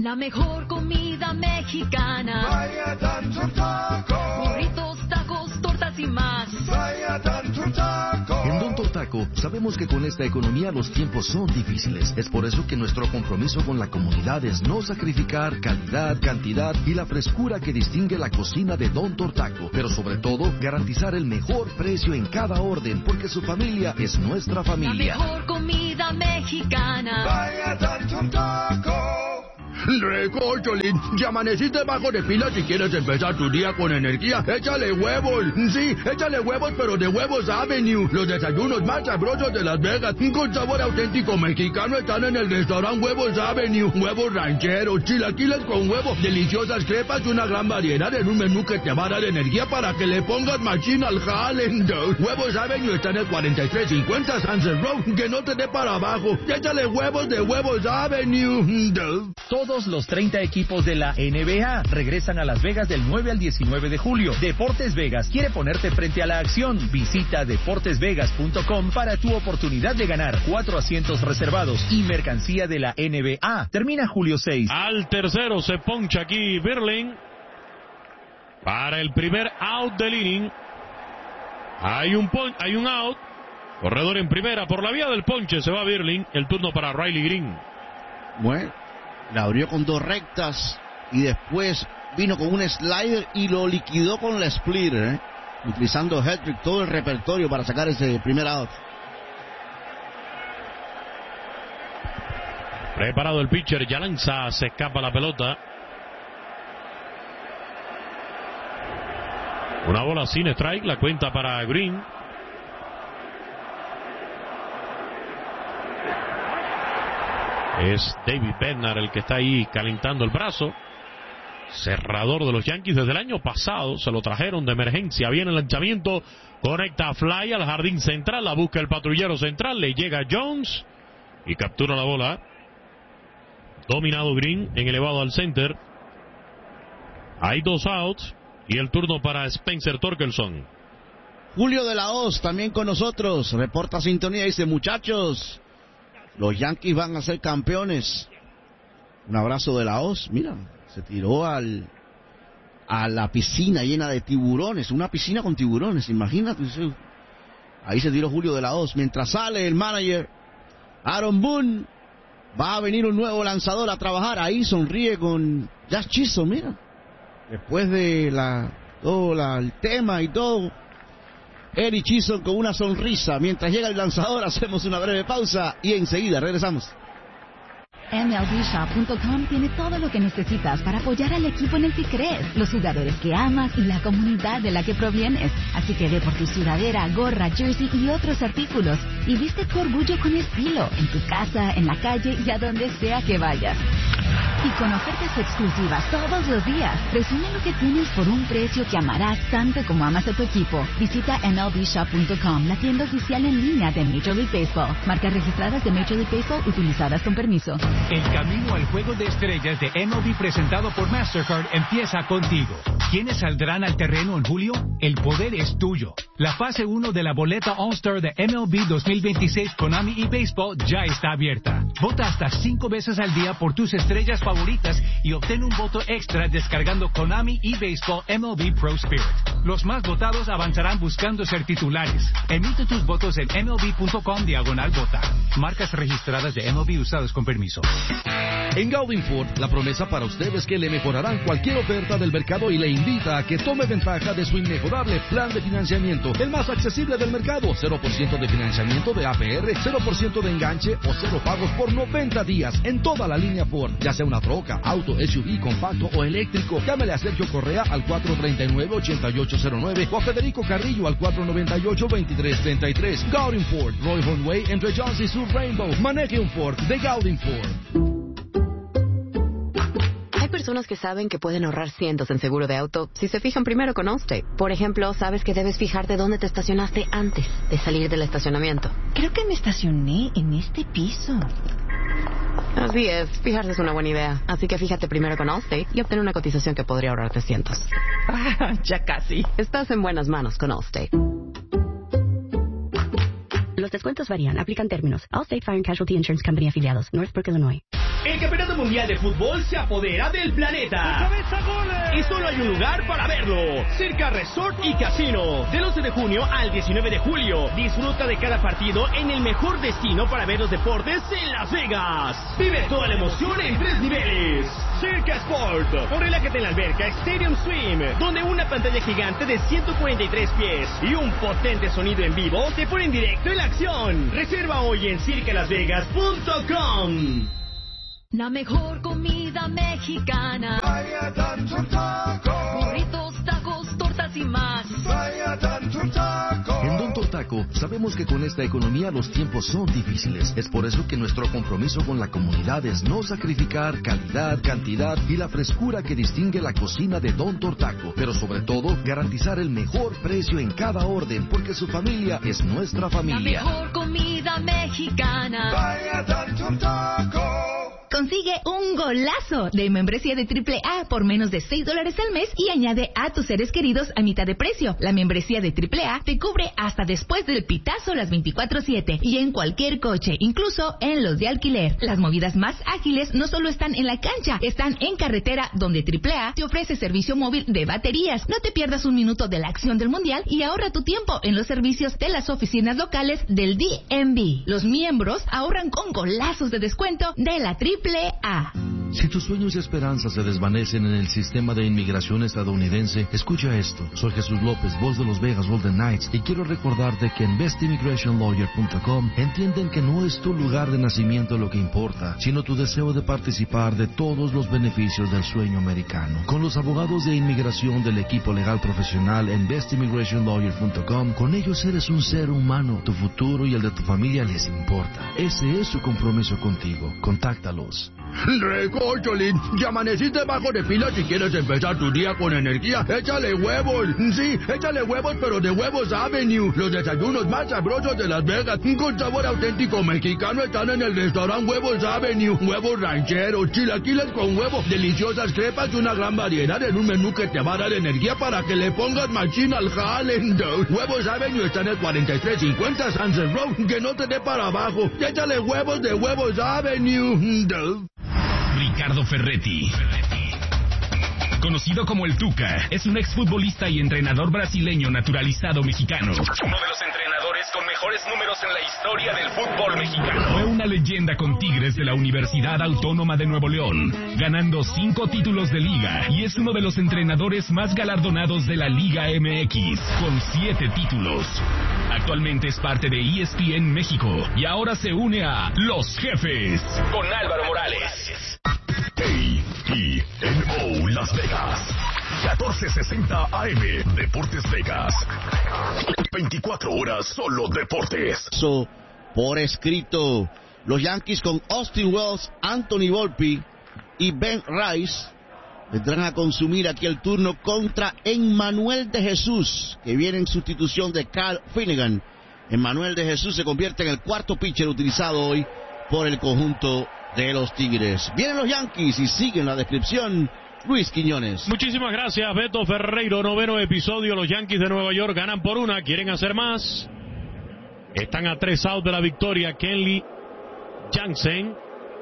La mejor comida mexicana. Vaya Tanto Taco. Burritos, tacos, tortas y más. Vaya Tanto Taco. En Don Tortaco sabemos que con esta economía los tiempos son difíciles. Es por eso que nuestro compromiso con la comunidad es no sacrificar calidad, cantidad y la frescura que distingue la cocina de Don Tortaco. Pero sobre todo, garantizar el mejor precio en cada orden, porque su familia es nuestra familia. La mejor comida mexicana. Vaya Tanto Taco. Recócholín, si amaneciste bajo de pila si quieres empezar tu día con energía, échale huevos. Sí, échale huevos, pero de Huevos Avenue. Los desayunos más sabrosos de Las Vegas, con sabor auténtico mexicano, están en el restaurante Huevos Avenue. Huevos rancheros, chilaquiles con huevo, deliciosas crepas y una gran variedad en un menú que te va a dar energía para que le pongas machín al jale. Huevos Avenue está en el cuarenta y tres cincuenta Sunset Road, que no te dé para abajo. Échale huevos de Huevos Avenue. Todos los treinta equipos de la N B A regresan a Las Vegas del nueve al diecinueve de julio. Deportes Vegas quiere ponerte frente a la acción. Visita deportes vegas punto com para tu oportunidad de ganar cuatro asientos reservados y mercancía de la N B A. Termina julio seis. Al tercero se poncha aquí Birling para el primer out del inning. Hay un pon- hay un out. Corredor en primera. Por la vía del ponche se va Birling. El turno para Riley Green. Bueno, la abrió con dos rectas y después vino con un slider y lo liquidó con la splitter, ¿eh? Utilizando hat-trick, todo el repertorio para sacar ese primer out. Preparado el pitcher, ya lanza, se escapa la pelota. Una bola sin strike, la cuenta para Green. Es David Bednar el que está ahí calentando el brazo. Cerrador de los Yankees desde el año pasado. Se lo trajeron de emergencia. Viene el lanzamiento. Conecta fly al jardín central. La busca el patrullero central. Le llega Jones. Y captura la bola. Dominado Green en elevado al center. Hay dos outs. Y el turno para Spencer Torkelson. Julio de la Hoz también con nosotros. Reporta sintonía. Dice, muchachos, los Yankees van a ser campeones. Un abrazo de la Hoz. Mira, se tiró al a la piscina llena de tiburones. Una piscina con tiburones, imagínate. Ahí se tiró Julio de la Hoz. Mientras sale el manager Aaron Boone, va a venir un nuevo lanzador a trabajar. Ahí sonríe con Jazz Chisholm, mira. Después de la todo la, el tema y todo, Eric Chisholm con una sonrisa. Mientras llega el lanzador, hacemos una breve pausa y enseguida regresamos. M L B Shop punto com tiene todo lo que necesitas para apoyar al equipo en el que crees, los jugadores que amas y la comunidad de la que provienes. Así que ve por tu sudadera, gorra, jersey y otros artículos y viste tu orgullo con estilo, en tu casa, en la calle y a donde sea que vayas. Y con ofertas exclusivas todos los días. Resume lo que tienes por un precio que amarás tanto como amas a tu equipo. Visita M L B Shop punto com, la tienda oficial en línea de Major League Baseball. Marcas registradas de Major League Baseball utilizadas con permiso. El camino al juego de estrellas de M L B presentado por Mastercard empieza contigo. ¿Quiénes saldrán al terreno en julio? El poder es tuyo. La fase uno de la boleta All-Star de M L B dos mil veintiséis Konami y Baseball ya está abierta. Vota hasta cinco veces al día por tus estrellas favoritas y obtén un voto extra descargando Konami y Baseball M L B Pro Spirit. Los más votados avanzarán buscando ser titulares. Emite tus votos en M L B punto com diagonal vota. Marcas registradas de M L B usadas con permiso. En Gaudin Ford, la promesa para usted es que le mejorarán cualquier oferta del mercado y le invita a que tome ventaja de su inmejorable plan de financiamiento, el más accesible del mercado. cero por ciento de financiamiento de A P R, cero por ciento de enganche o cero pagos por noventa días en toda la línea Ford, ya sea una troca, auto, S U V, compacto o eléctrico. Llámele a Sergio Correa al cuatro tres nueve, ocho ocho cero nueve o a Federico Carrillo al cuatro nueve ocho, dos tres tres tres. Gaudin Ford, Roy Way entre Jones y Sur Rainbow. Maneje un Ford de Gaudin Ford. Hay personas que saben que pueden ahorrar cientos en seguro de auto si se fijan primero con Allstate. Por ejemplo, sabes que debes fijarte dónde te estacionaste antes de salir del estacionamiento. Creo que me estacioné en este piso. Así es, fijarse es una buena idea. Así que fíjate primero con Allstate y obtén una cotización que podría ahorrarte cientos. Ah, ya casi. Estás en buenas manos con Allstate. Los descuentos varían. Aplican términos. Allstate Fire and Casualty Insurance Company afiliados. Northbrook, Illinois. El Campeonato Mundial de Fútbol se apodera del planeta. Y solo hay un lugar para verlo. Circa Resort y Casino. Del once de junio al diecinueve de julio. Disfruta de cada partido en el mejor destino para ver los deportes en Las Vegas. Vive toda la emoción en tres niveles. Circa Sport. O relájate en la alberca Stadium Swim, donde una pantalla gigante de ciento cuarenta y tres pies y un potente sonido en vivo te ponen directo en la acción. Reserva hoy en circa las vegas punto com. La mejor comida mexicana. Vaya Tanto Taco. Burritos, tacos, tortas y más. Vaya Tanto Taco. En Don Tortaco sabemos que con esta economía los tiempos son difíciles. Es por eso que nuestro compromiso con la comunidad es no sacrificar calidad, cantidad y la frescura que distingue la cocina de Don Tortaco. Pero sobre todo, garantizar el mejor precio en cada orden, porque su familia es nuestra familia. La mejor comida mexicana. Vaya Tanto Taco. Consigue un golazo de membresía de triple A por menos de seis dólares al mes y añade a tus seres queridos a mitad de precio. La membresía de triple A te cubre hasta después del pitazo las veinticuatro siete y en cualquier coche, incluso en los de alquiler. Las movidas más ágiles no solo están en la cancha, están en carretera, donde triple A te ofrece servicio móvil de baterías. No te pierdas un minuto de la acción del mundial y ahorra tu tiempo en los servicios de las oficinas locales del D M V. Los miembros ahorran con golazos de descuento de la triple A. Si tus sueños y esperanzas se desvanecen en el sistema de inmigración estadounidense, escucha esto. Soy Jesús López, voz de los Vegas Golden Knights, y quiero recordarte que en best immigration lawyer punto com entienden que no es tu lugar de nacimiento lo que importa, sino tu deseo de participar de todos los beneficios del sueño americano. Con los abogados de inmigración del equipo legal profesional en best immigration lawyer punto com, con ellos eres un ser humano. Tu futuro y el de tu familia les importa. Ese es su compromiso contigo. Contáctalos. Recócholín, ya amaneciste bajo de pila. Si quieres empezar tu día con energía, échale huevos. Sí, échale huevos, pero de Huevos Avenue. Los desayunos más sabrosos de Las Vegas, con sabor auténtico mexicano, están en el restaurante Huevos Avenue. Huevos rancheros, chilaquiles con huevo, deliciosas crepas y una gran variedad en un menú que te va a dar energía para que le pongas machina al jale. Huevos Avenue está en el cuarenta y tres cincuenta Sunset Road. Que no te dé para abajo. Échale huevos de Huevos Avenue. Ricardo Ferretti, conocido como el Tuca, es un exfutbolista y entrenador brasileño naturalizado mexicano. Uno de los entrenadores con mejores números en la historia del fútbol mexicano. Fue una leyenda con Tigres de la Universidad Autónoma de Nuevo León, ganando cinco títulos de liga, y es uno de los entrenadores más galardonados de la Liga M X, con siete títulos. Actualmente es parte de E S P N México y ahora se une a Los Jefes con Álvaro Morales. A E N O Las Vegas, catorce sesenta A M, Deportes Vegas. veinticuatro horas solo deportes. So, por escrito, los Yankees con Austin Wells, Anthony Volpe y Ben Rice vendrán a consumir aquí el turno contra Emmanuel de Jesús, que viene en sustitución de Kyle Finnegan. Emmanuel de Jesús se convierte en el cuarto pitcher utilizado hoy por el conjunto de los Tigres. Vienen los Yankees y siguen la descripción Luis Quiñones. Muchísimas gracias, Beto Ferreiro. Noveno episodio. Los Yankees de Nueva York ganan por una. Quieren hacer más. Están a tres outs de la victoria. Kenley Jansen.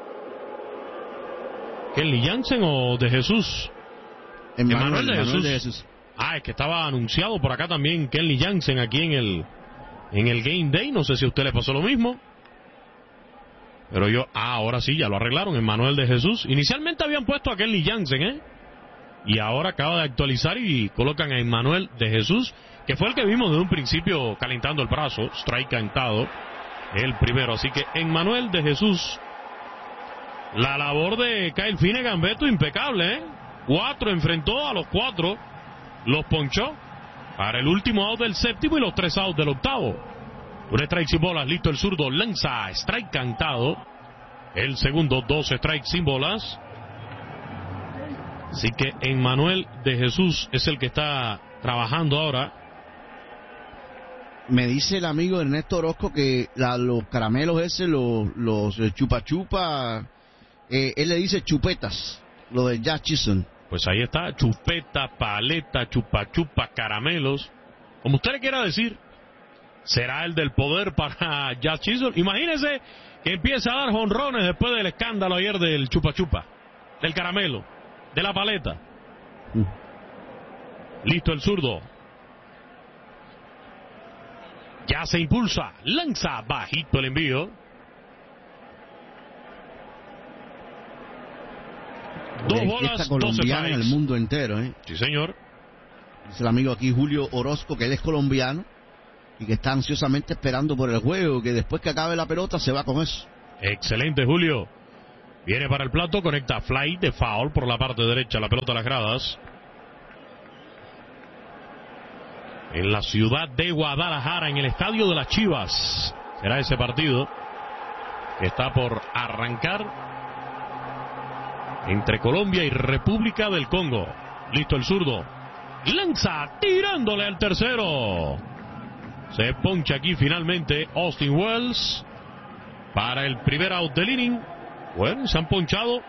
¿Kenley Jansen o de Jesús? Emmanuel de Jesús. de Jesús. Ah, es que estaba anunciado por acá también Kenley Jansen aquí en el, en el Game Day. No sé si a usted le pasó lo mismo. Pero yo, ah, ahora sí, ya lo arreglaron, Emmanuel de Jesús. Inicialmente habían puesto a Kenley Jansen, ¿eh? Y ahora acaba de actualizar y colocan a Emmanuel de Jesús, que fue el que vimos desde un principio calentando el brazo, strike cantado, el primero. Así que Emmanuel de Jesús, la labor de Kyle Finnegan, Beto, impecable, ¿eh? Cuatro, enfrentó a los cuatro, los ponchó para el último out del séptimo y los tres outs del octavo. Un strike sin bolas, listo el zurdo, lanza, strike cantado. El segundo, dos strikes sin bolas. Así que Emmanuel de Jesús es el que está trabajando ahora. Me dice el amigo Ernesto Orozco que la, los caramelos ese, los, los eh, chupa chupa, eh, él le dice chupetas, lo de Jazz Chisholm. Pues ahí está, chupeta, paleta, chupa chupa, caramelos, como usted le quiera decir. será el del poder para Jazz Chisholm. Imagínense que empieza a dar jonrones después del escándalo ayer del chupa chupa, del caramelo, de la paleta. Uh. Listo el zurdo. Ya se impulsa, lanza bajito el envío. Dos bolas, esta colombiana en el mundo entero, ¿eh? Sí, señor. Dice el amigo aquí Julio Orozco que él es colombiano y que está ansiosamente esperando por el juego, que después que acabe la pelota se va con eso. Excelente, Julio. Viene para el plato, conecta fly de foul por la parte derecha, la pelota a las gradas. En la ciudad de Guadalajara, en el estadio de las Chivas, será ese partido que está por arrancar entre Colombia y República del Congo. Listo el zurdo. Lanza tirándole al tercero. Se poncha aquí finalmente Austin Wells para el primer out del inning. Bueno, se han ponchado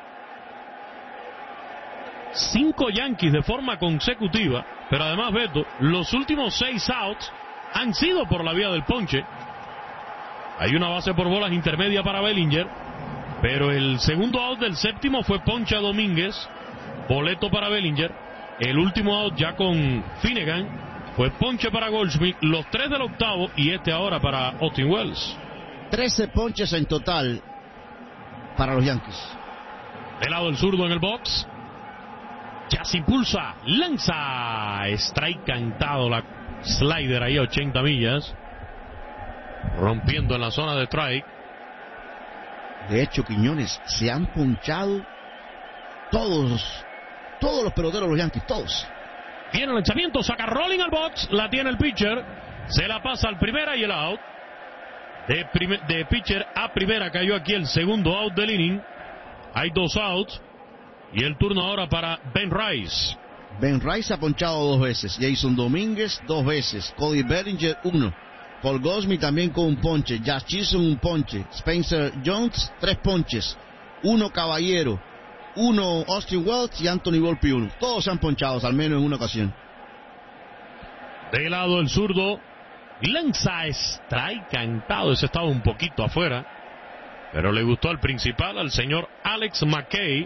cinco Yankees de forma consecutiva, pero además, Beto, los últimos seis outs han sido por la vía del ponche. Hay una base por bolas intermedia para Bellinger, pero el segundo out del séptimo fue ponche a Domínguez, boleto para Bellinger. El último out ya con Finnegan fue ponche para Goldschmidt, los tres del octavo y este ahora para Austin Wells. trece ponches en total para los Yankees. De lado el zurdo en el box. Ya se impulsa, lanza, strike cantado, la slider ahí a ochenta millas, rompiendo en la zona de strike. De hecho, Quiñones, se han ponchado todos, todos los peloteros de los Yankees, todos. Viene el lanzamiento, saca rolling al box, la tiene el pitcher, se la pasa al primera y el out. De, prime, de pitcher a primera cayó aquí el segundo out del inning. Hay dos outs. Y el turno ahora para Ben Rice. Ben Rice ha ponchado dos veces. Jason Domínguez dos veces. Cody Bellinger uno. Paul Goldschmidt también con un ponche. Jazz Chisholm un ponche. Spencer Jones tres ponches. Uno Caballero. Uno Austin Wells y Anthony Volpe uno. Todos se han ponchado al menos en una ocasión. De lado el zurdo. Lanza strike cantado. Ese estaba un poquito afuera, pero le gustó al principal, al señor Alex McKay.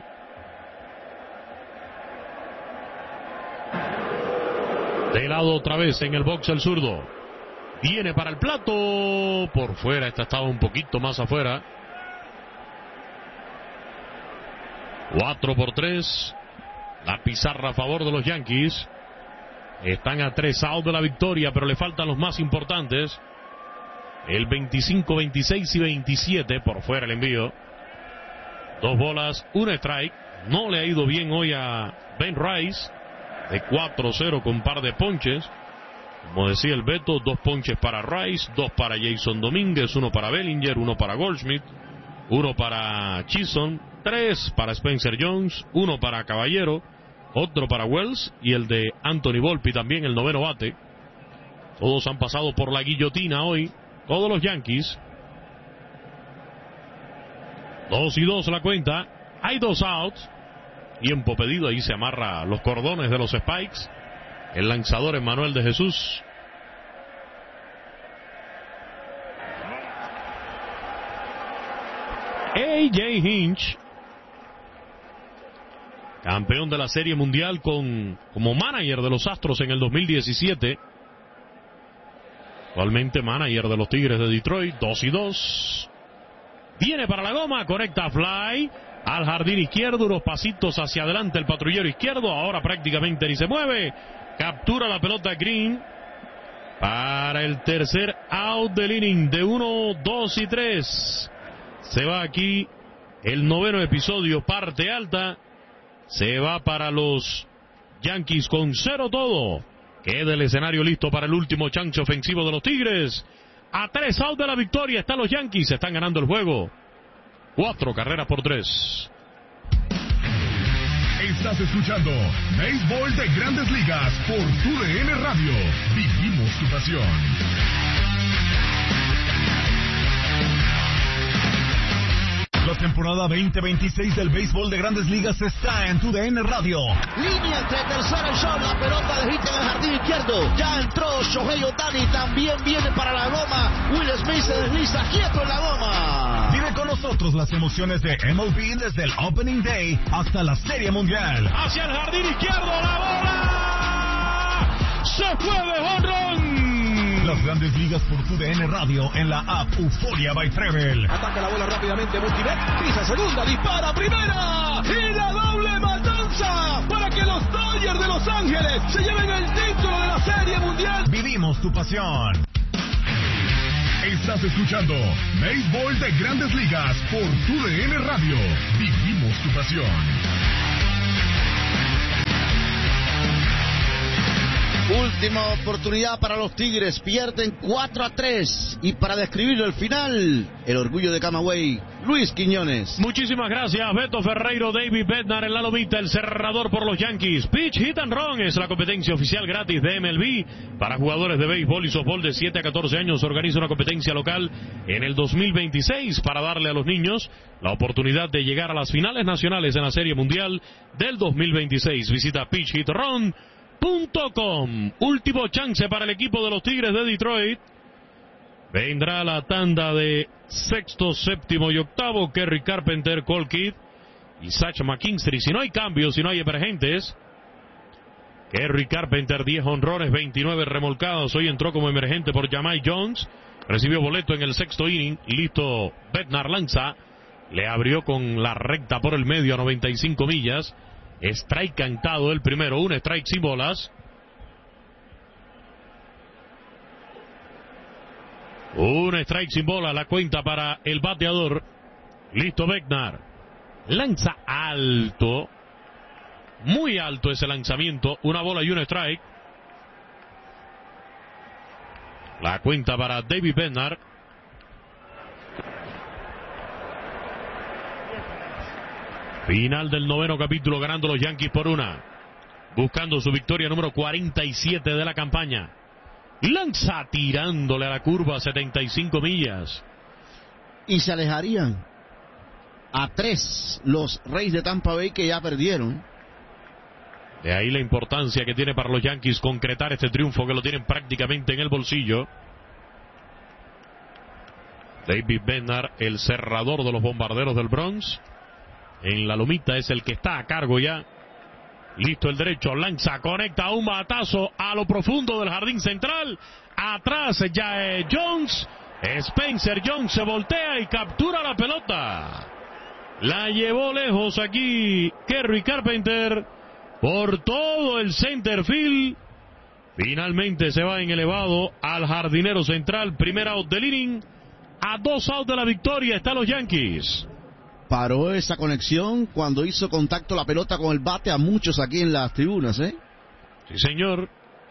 De lado otra vez en el box el zurdo. Viene para el plato. Por fuera, esta estaba un poquito más afuera. cuatro por tres. La pizarra a favor de los Yankees. Están a tres outs de la victoria, pero le faltan los más importantes. El veinticinco, veintiséis y veintisiete. Por fuera el envío. Dos bolas, un strike. No le ha ido bien hoy a Ben Rice. De cuatro cero con par de ponches. Como decía el Beto, dos ponches para Rice, dos para Jason Domínguez, uno para Bellinger, uno para Goldschmidt, uno para Chisholm, tres para Spencer Jones, uno para Caballero, otro para Wells y el de Anthony Volpe también, el noveno bate. Todos han pasado por la guillotina hoy, todos los Yankees. Dos y dos la cuenta, hay dos outs. Tiempo pedido, ahí se amarra los cordones de los Spikes. El lanzador Emmanuel de Jesús. A J Hinch, campeón de la Serie Mundial con, como manager de los Astros en el dos mil diecisiete. Actualmente manager de los Tigres de Detroit. Dos y dos. Viene para la goma, conecta fly al jardín izquierdo, unos pasitos hacia adelante el patrullero izquierdo, ahora prácticamente ni se mueve, captura la pelota Green para el tercer out del inning de uno, dos y tres. Se va aquí el noveno episodio, parte alta, se va para los Yankees con cero todo. Queda el escenario listo para el último chance ofensivo de los Tigres. A tres outs de la victoria están los Yankees, están ganando el juego. Cuatro carreras por tres. Estás escuchando Béisbol de Grandes Ligas por Tu D N Radio. Vivimos tu pasión. La temporada veinte veintiséis del béisbol de Grandes Ligas está en Tu D N Radio. Línea entre tercera y short, la pelota de hit en el jardín izquierdo. Ya entró Shohei Ohtani, también viene para la goma. Will Smith se desliza quieto en la goma. Vive con nosotros las emociones de M L B desde el Opening Day hasta la Serie Mundial. Hacia el jardín izquierdo, la bola se fue de jonrón. Las Grandes Ligas por Tu D N Radio en la app Euforia by Treble. Ataca la bola rápidamente Multibet, pisa segunda, dispara primera y la doble matanza para que los Dodgers de Los Ángeles se lleven el título de la Serie Mundial. Vivimos tu pasión. Estás escuchando Béisbol de Grandes Ligas por Tu D N Radio. Vivimos tu pasión. Última oportunidad para los Tigres, pierden cuatro a tres. Y para describir el final, el orgullo de Camagüey, Luis Quiñones. Muchísimas gracias, Beto Ferreiro, David Bednar en la lomita, el cerrador por los Yankees. Pitch Hit and Run es la competencia oficial gratis de M L B. Para jugadores de béisbol y softball de siete a catorce años, organiza una competencia local en el dos mil veintiséis para darle a los niños la oportunidad de llegar a las finales nacionales en la Serie Mundial del dos mil veintiséis. Visita pitch hit run punto com. Último chance para el equipo de los Tigres de Detroit. Vendrá la tanda de sexto, séptimo y octavo. Kerry Carpenter, Cole Kidd y Zach McKinstry. Si no hay cambios, si no hay emergentes, Kerry Carpenter, diez honrones, veintinueve remolcados. Hoy entró como emergente por Jamai Jones. Recibió boleto en el sexto inning. Listo, Bednar lanza. Le abrió con la recta por el medio a noventa y cinco millas. Strike cantado el primero, un strike sin bolas. Un strike sin bola, la cuenta para el bateador. Listo Bednar. Lanza alto. Muy alto ese lanzamiento. Una bola y un strike. La cuenta para David Bednar. Final del noveno capítulo, ganando los Yankees por una. Buscando su victoria número cuarenta y siete de la campaña. Lanza tirándole a la curva, setenta y cinco millas. Y se alejarían a tres los Reyes de Tampa Bay, que ya perdieron. De ahí la importancia que tiene para los Yankees concretar este triunfo, que lo tienen prácticamente en el bolsillo. David Bednar, el cerrador de los Bombarderos del Bronx. En la lomita es el que está a cargo ya. Listo el derecho, lanza, conecta un batazo a lo profundo del jardín central. Atrás ya es Jones. Spencer Jones se voltea y captura la pelota. La llevó lejos aquí Kerry Carpenter por todo el center field. Finalmente se va en elevado al jardinero central. Primer out del inning. A dos outs de la victoria están los Yankees. Paró esa conexión cuando hizo contacto la pelota con el bate a muchos aquí en las tribunas, ¿eh? Sí, señor.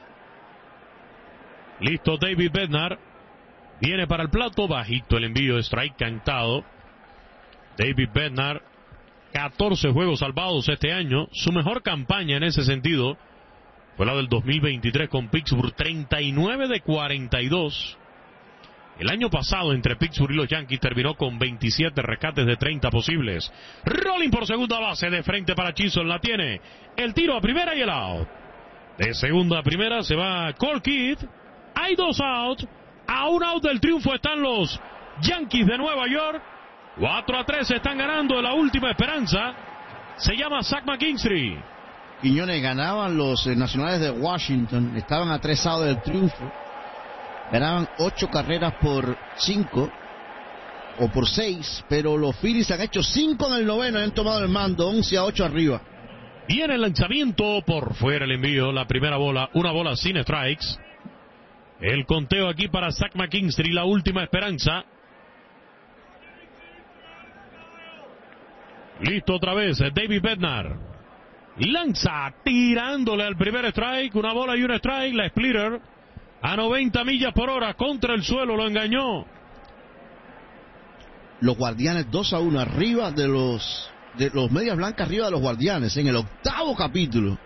Listo David Bednar. Viene para el plato, bajito el envío, strike cantado. David Bednar, catorce juegos salvados este año. Su mejor campaña en ese sentido fue la del dos mil veintitrés con Pittsburgh, treinta y nueve de cuarenta y dos. El año pasado entre Pittsburgh y los Yankees terminó con veintisiete rescates de treinta posibles. Rolling por segunda base, de frente para Chisholm, la tiene. El tiro a primera y el out. De segunda a primera se va Cole Kidd. Hay dos outs. A un out del triunfo están los Yankees de Nueva York. cuatro a tres están ganando en la última esperanza. Se llama Zach McKinstry. Quiñones, ganaban los eh, nacionales de Washington. Estaban a tres outs del triunfo. Ganaban ocho carreras por cinco o por seis, pero los Phillies han hecho cinco en el noveno y han tomado el mando, once a ocho arriba. Viene el lanzamiento, por fuera el envío, la primera bola, una bola sin strikes. El conteo aquí para Zach McKinstry, la última esperanza. Listo otra vez, David Bednar. Lanza tirándole al primer strike, una bola y un strike, la splitter. A noventa millas por hora contra el suelo, lo engañó. Los Guardianes dos a uno arriba de los de los Medias Blancas, arriba de los Guardianes en el octavo capítulo.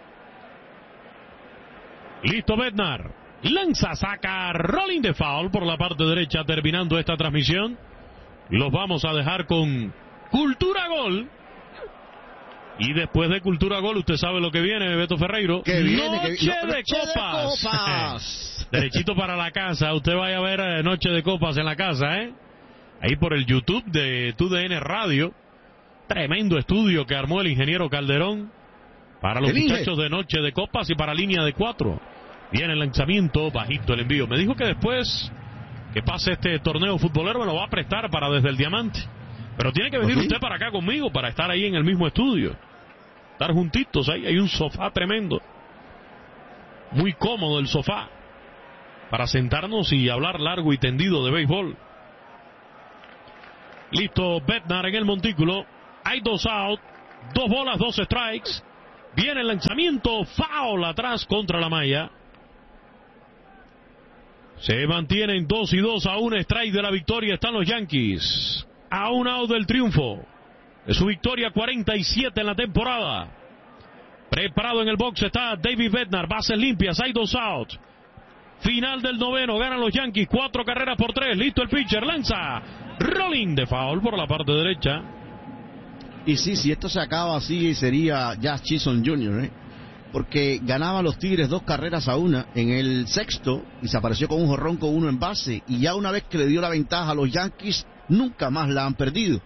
Listo Bednar. Lanza, saca, rolling de foul por la parte derecha, terminando esta transmisión. los vamos a dejar con Cultura Gol. Y después de Cultura Gol, usted sabe lo que viene, Beto Ferreiro. ¿Qué viene? Noche, ¿Qué... de, noche copas. de copas. Derechito para la casa. Usted vaya a ver eh, Noche de Copas en la casa, ¿eh? Ahí por el YouTube de T U D N Radio. Tremendo estudio que armó el ingeniero Calderón para los Elige. muchachos de Noche de Copas y para línea de cuatro. Viene el lanzamiento, bajito el envío. Me dijo que después que pase este torneo futbolero me lo va a prestar para Desde el Diamante. Pero tiene que venir ¿Sí? usted para acá conmigo para estar ahí en el mismo estudio. Estar juntitos ahí. Hay un sofá tremendo. Muy cómodo el sofá para sentarnos y hablar largo y tendido de béisbol. Listo Bednar en el montículo. Hay dos out, dos bolas, dos strikes. Viene el lanzamiento, foul atrás contra la malla. Se mantienen dos y dos, a un strike de la victoria están los Yankees. A un out del triunfo de su victoria cuarenta y siete en la temporada. Preparado en el box está David Bednar, bases limpias, hay dos outs. Final del noveno, ganan los Yankees, cuatro carreras por tres. Listo el pitcher, lanza. Rolling de foul por la parte derecha. Y sí, si esto se acaba así, sería Jazz Chisholm junior, ¿eh? Porque ganaban los Tigres dos carreras a una en el sexto y se apareció con un jonrón con uno en base. Y ya una vez que le dio la ventaja a los Yankees, nunca más la han perdido.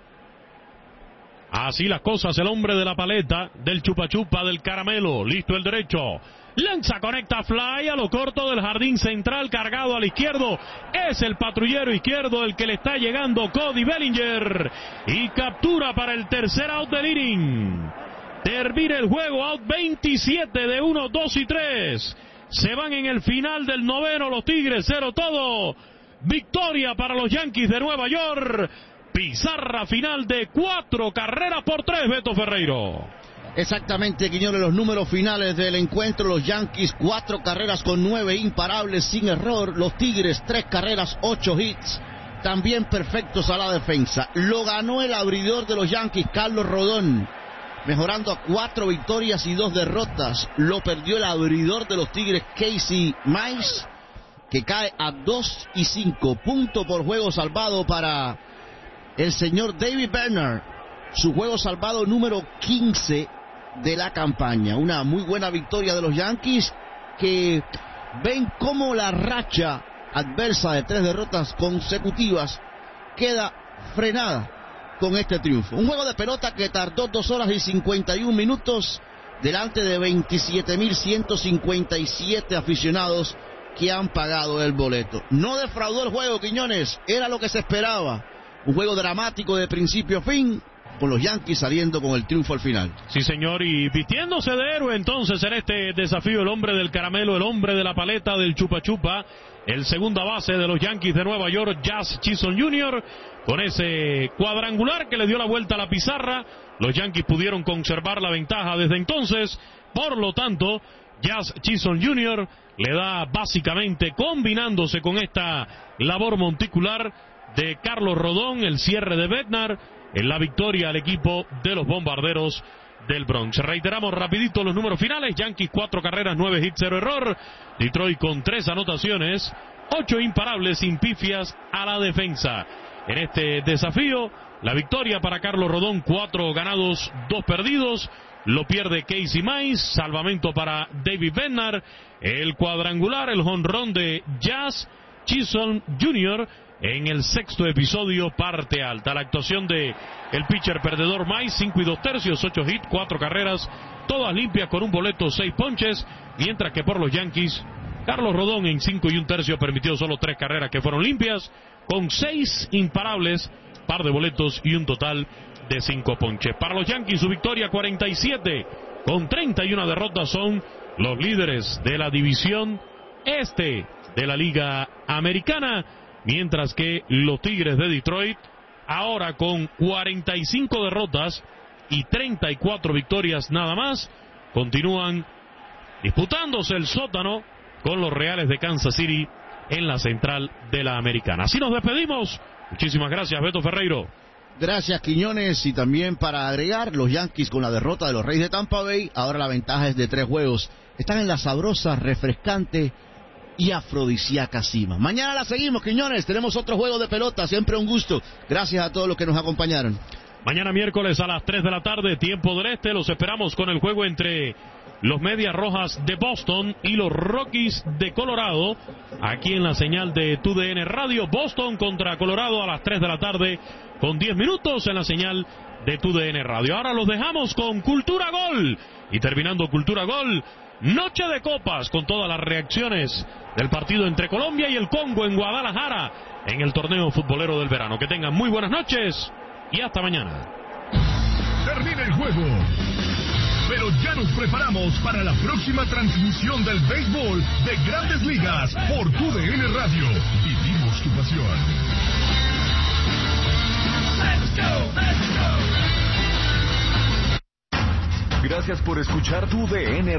Así las cosas, el hombre de la paleta, del chupa chupa, del caramelo. Listo el derecho. Lanza, conecta fly a lo corto del jardín central, cargado al izquierdo. Es el patrullero izquierdo el que le está llegando, Cody Bellinger. Y captura para el tercer out del inning. Termina el juego, out veintisiete de uno, dos y tres. Se van en el final del noveno los Tigres, cero todo. Victoria para los Yankees de Nueva York. Pizarra final de cuatro carreras por tres, Beto Ferreiro. Exactamente, Quiñones, los números finales del encuentro. Los Yankees, cuatro carreras con nueve imparables sin error. Los Tigres, tres carreras, ocho hits, también perfectos a la defensa. Lo ganó el abridor de los Yankees, Carlos Rodón, mejorando a cuatro victorias y dos derrotas. Lo perdió el abridor de los Tigres, Casey Mize, que cae a dos y cinco. Punto por juego salvado para el señor David Bednar. Su juego salvado número quince de la campaña. Una muy buena victoria de los Yankees, que ven cómo la racha adversa de tres derrotas consecutivas queda frenada con este triunfo. Un juego de pelota que tardó dos horas y cincuenta y un minutos delante de veintisiete mil ciento cincuenta y siete aficionados que han pagado el boleto. No defraudó el juego, Quiñones, era lo que se esperaba. Un juego dramático de principio a fin, con los Yankees saliendo con el triunfo al final. Sí, señor, y vistiéndose de héroe entonces en este desafío, el hombre del caramelo, el hombre de la paleta, del chupa chupa, el segunda base de los Yankees de Nueva York, Jazz Chisholm junior, con ese cuadrangular que le dio la vuelta a la pizarra. Los Yankees pudieron conservar la ventaja desde entonces, por lo tanto, Jazz Chisholm junior le da básicamente, combinándose con esta labor monticular de Carlos Rodón, el cierre de Bednar, en la victoria al equipo de los Bombarderos del Bronx. Reiteramos rapidito los números finales. Yankees cuatro carreras, nueve hits, cero error. Detroit con tres anotaciones, ocho imparables sin pifias a la defensa. En este desafío, la victoria para Carlos Rodón, cuatro ganados, dos perdidos. Lo pierde Casey Mize, salvamento para David Bednar. El cuadrangular, el jonrón de Jazz Chisholm junior en el sexto episodio, parte alta. La actuación de el pitcher perdedor Mize, cinco y dos tercios, ocho hits, cuatro carreras, todas limpias con un boleto, seis ponches, mientras que por los Yankees, Carlos Rodón en cinco y un tercio permitió solo tres carreras que fueron limpias, con seis imparables, par de boletos y un total de cinco ponches. Para los Yankees, su victoria cuarenta y siete, con treinta y una derrotas, son los líderes de la división este de la Liga Americana, mientras que los Tigres de Detroit, ahora con cuarenta y cinco derrotas y treinta y cuatro victorias nada más, continúan disputándose el sótano con los Reales de Kansas City en la central de la Americana. Así nos despedimos. Muchísimas gracias, Beto Ferreiro. Gracias, Quiñones. Y también para agregar, los Yankees con la derrota de los Reyes de Tampa Bay, ahora la ventaja es de tres juegos. Están en la sabrosa, refrescante y afrodisíaca cima. Mañana la seguimos, Quiñones. Tenemos otro juego de pelota. Siempre un gusto. Gracias a todos los que nos acompañaron. Mañana miércoles a las tres de la tarde, tiempo del este, los esperamos con el juego entre los Medias Rojas de Boston y los Rockies de Colorado, aquí en la señal de T U D N Radio. Boston contra Colorado a las tres de la tarde, con diez minutos en la señal de T U D N Radio. Ahora los dejamos con Cultura Gol, y terminando Cultura Gol, noche de copas con todas las reacciones del partido entre Colombia y el Congo en Guadalajara, en el torneo futbolero del verano. Que tengan muy buenas noches y hasta mañana. Termina el juego, pero ya nos preparamos para la próxima transmisión del béisbol de Grandes Ligas por T U D N Radio. Vivimos tu pasión. Let's go, let's go. Gracias por escuchar T U D N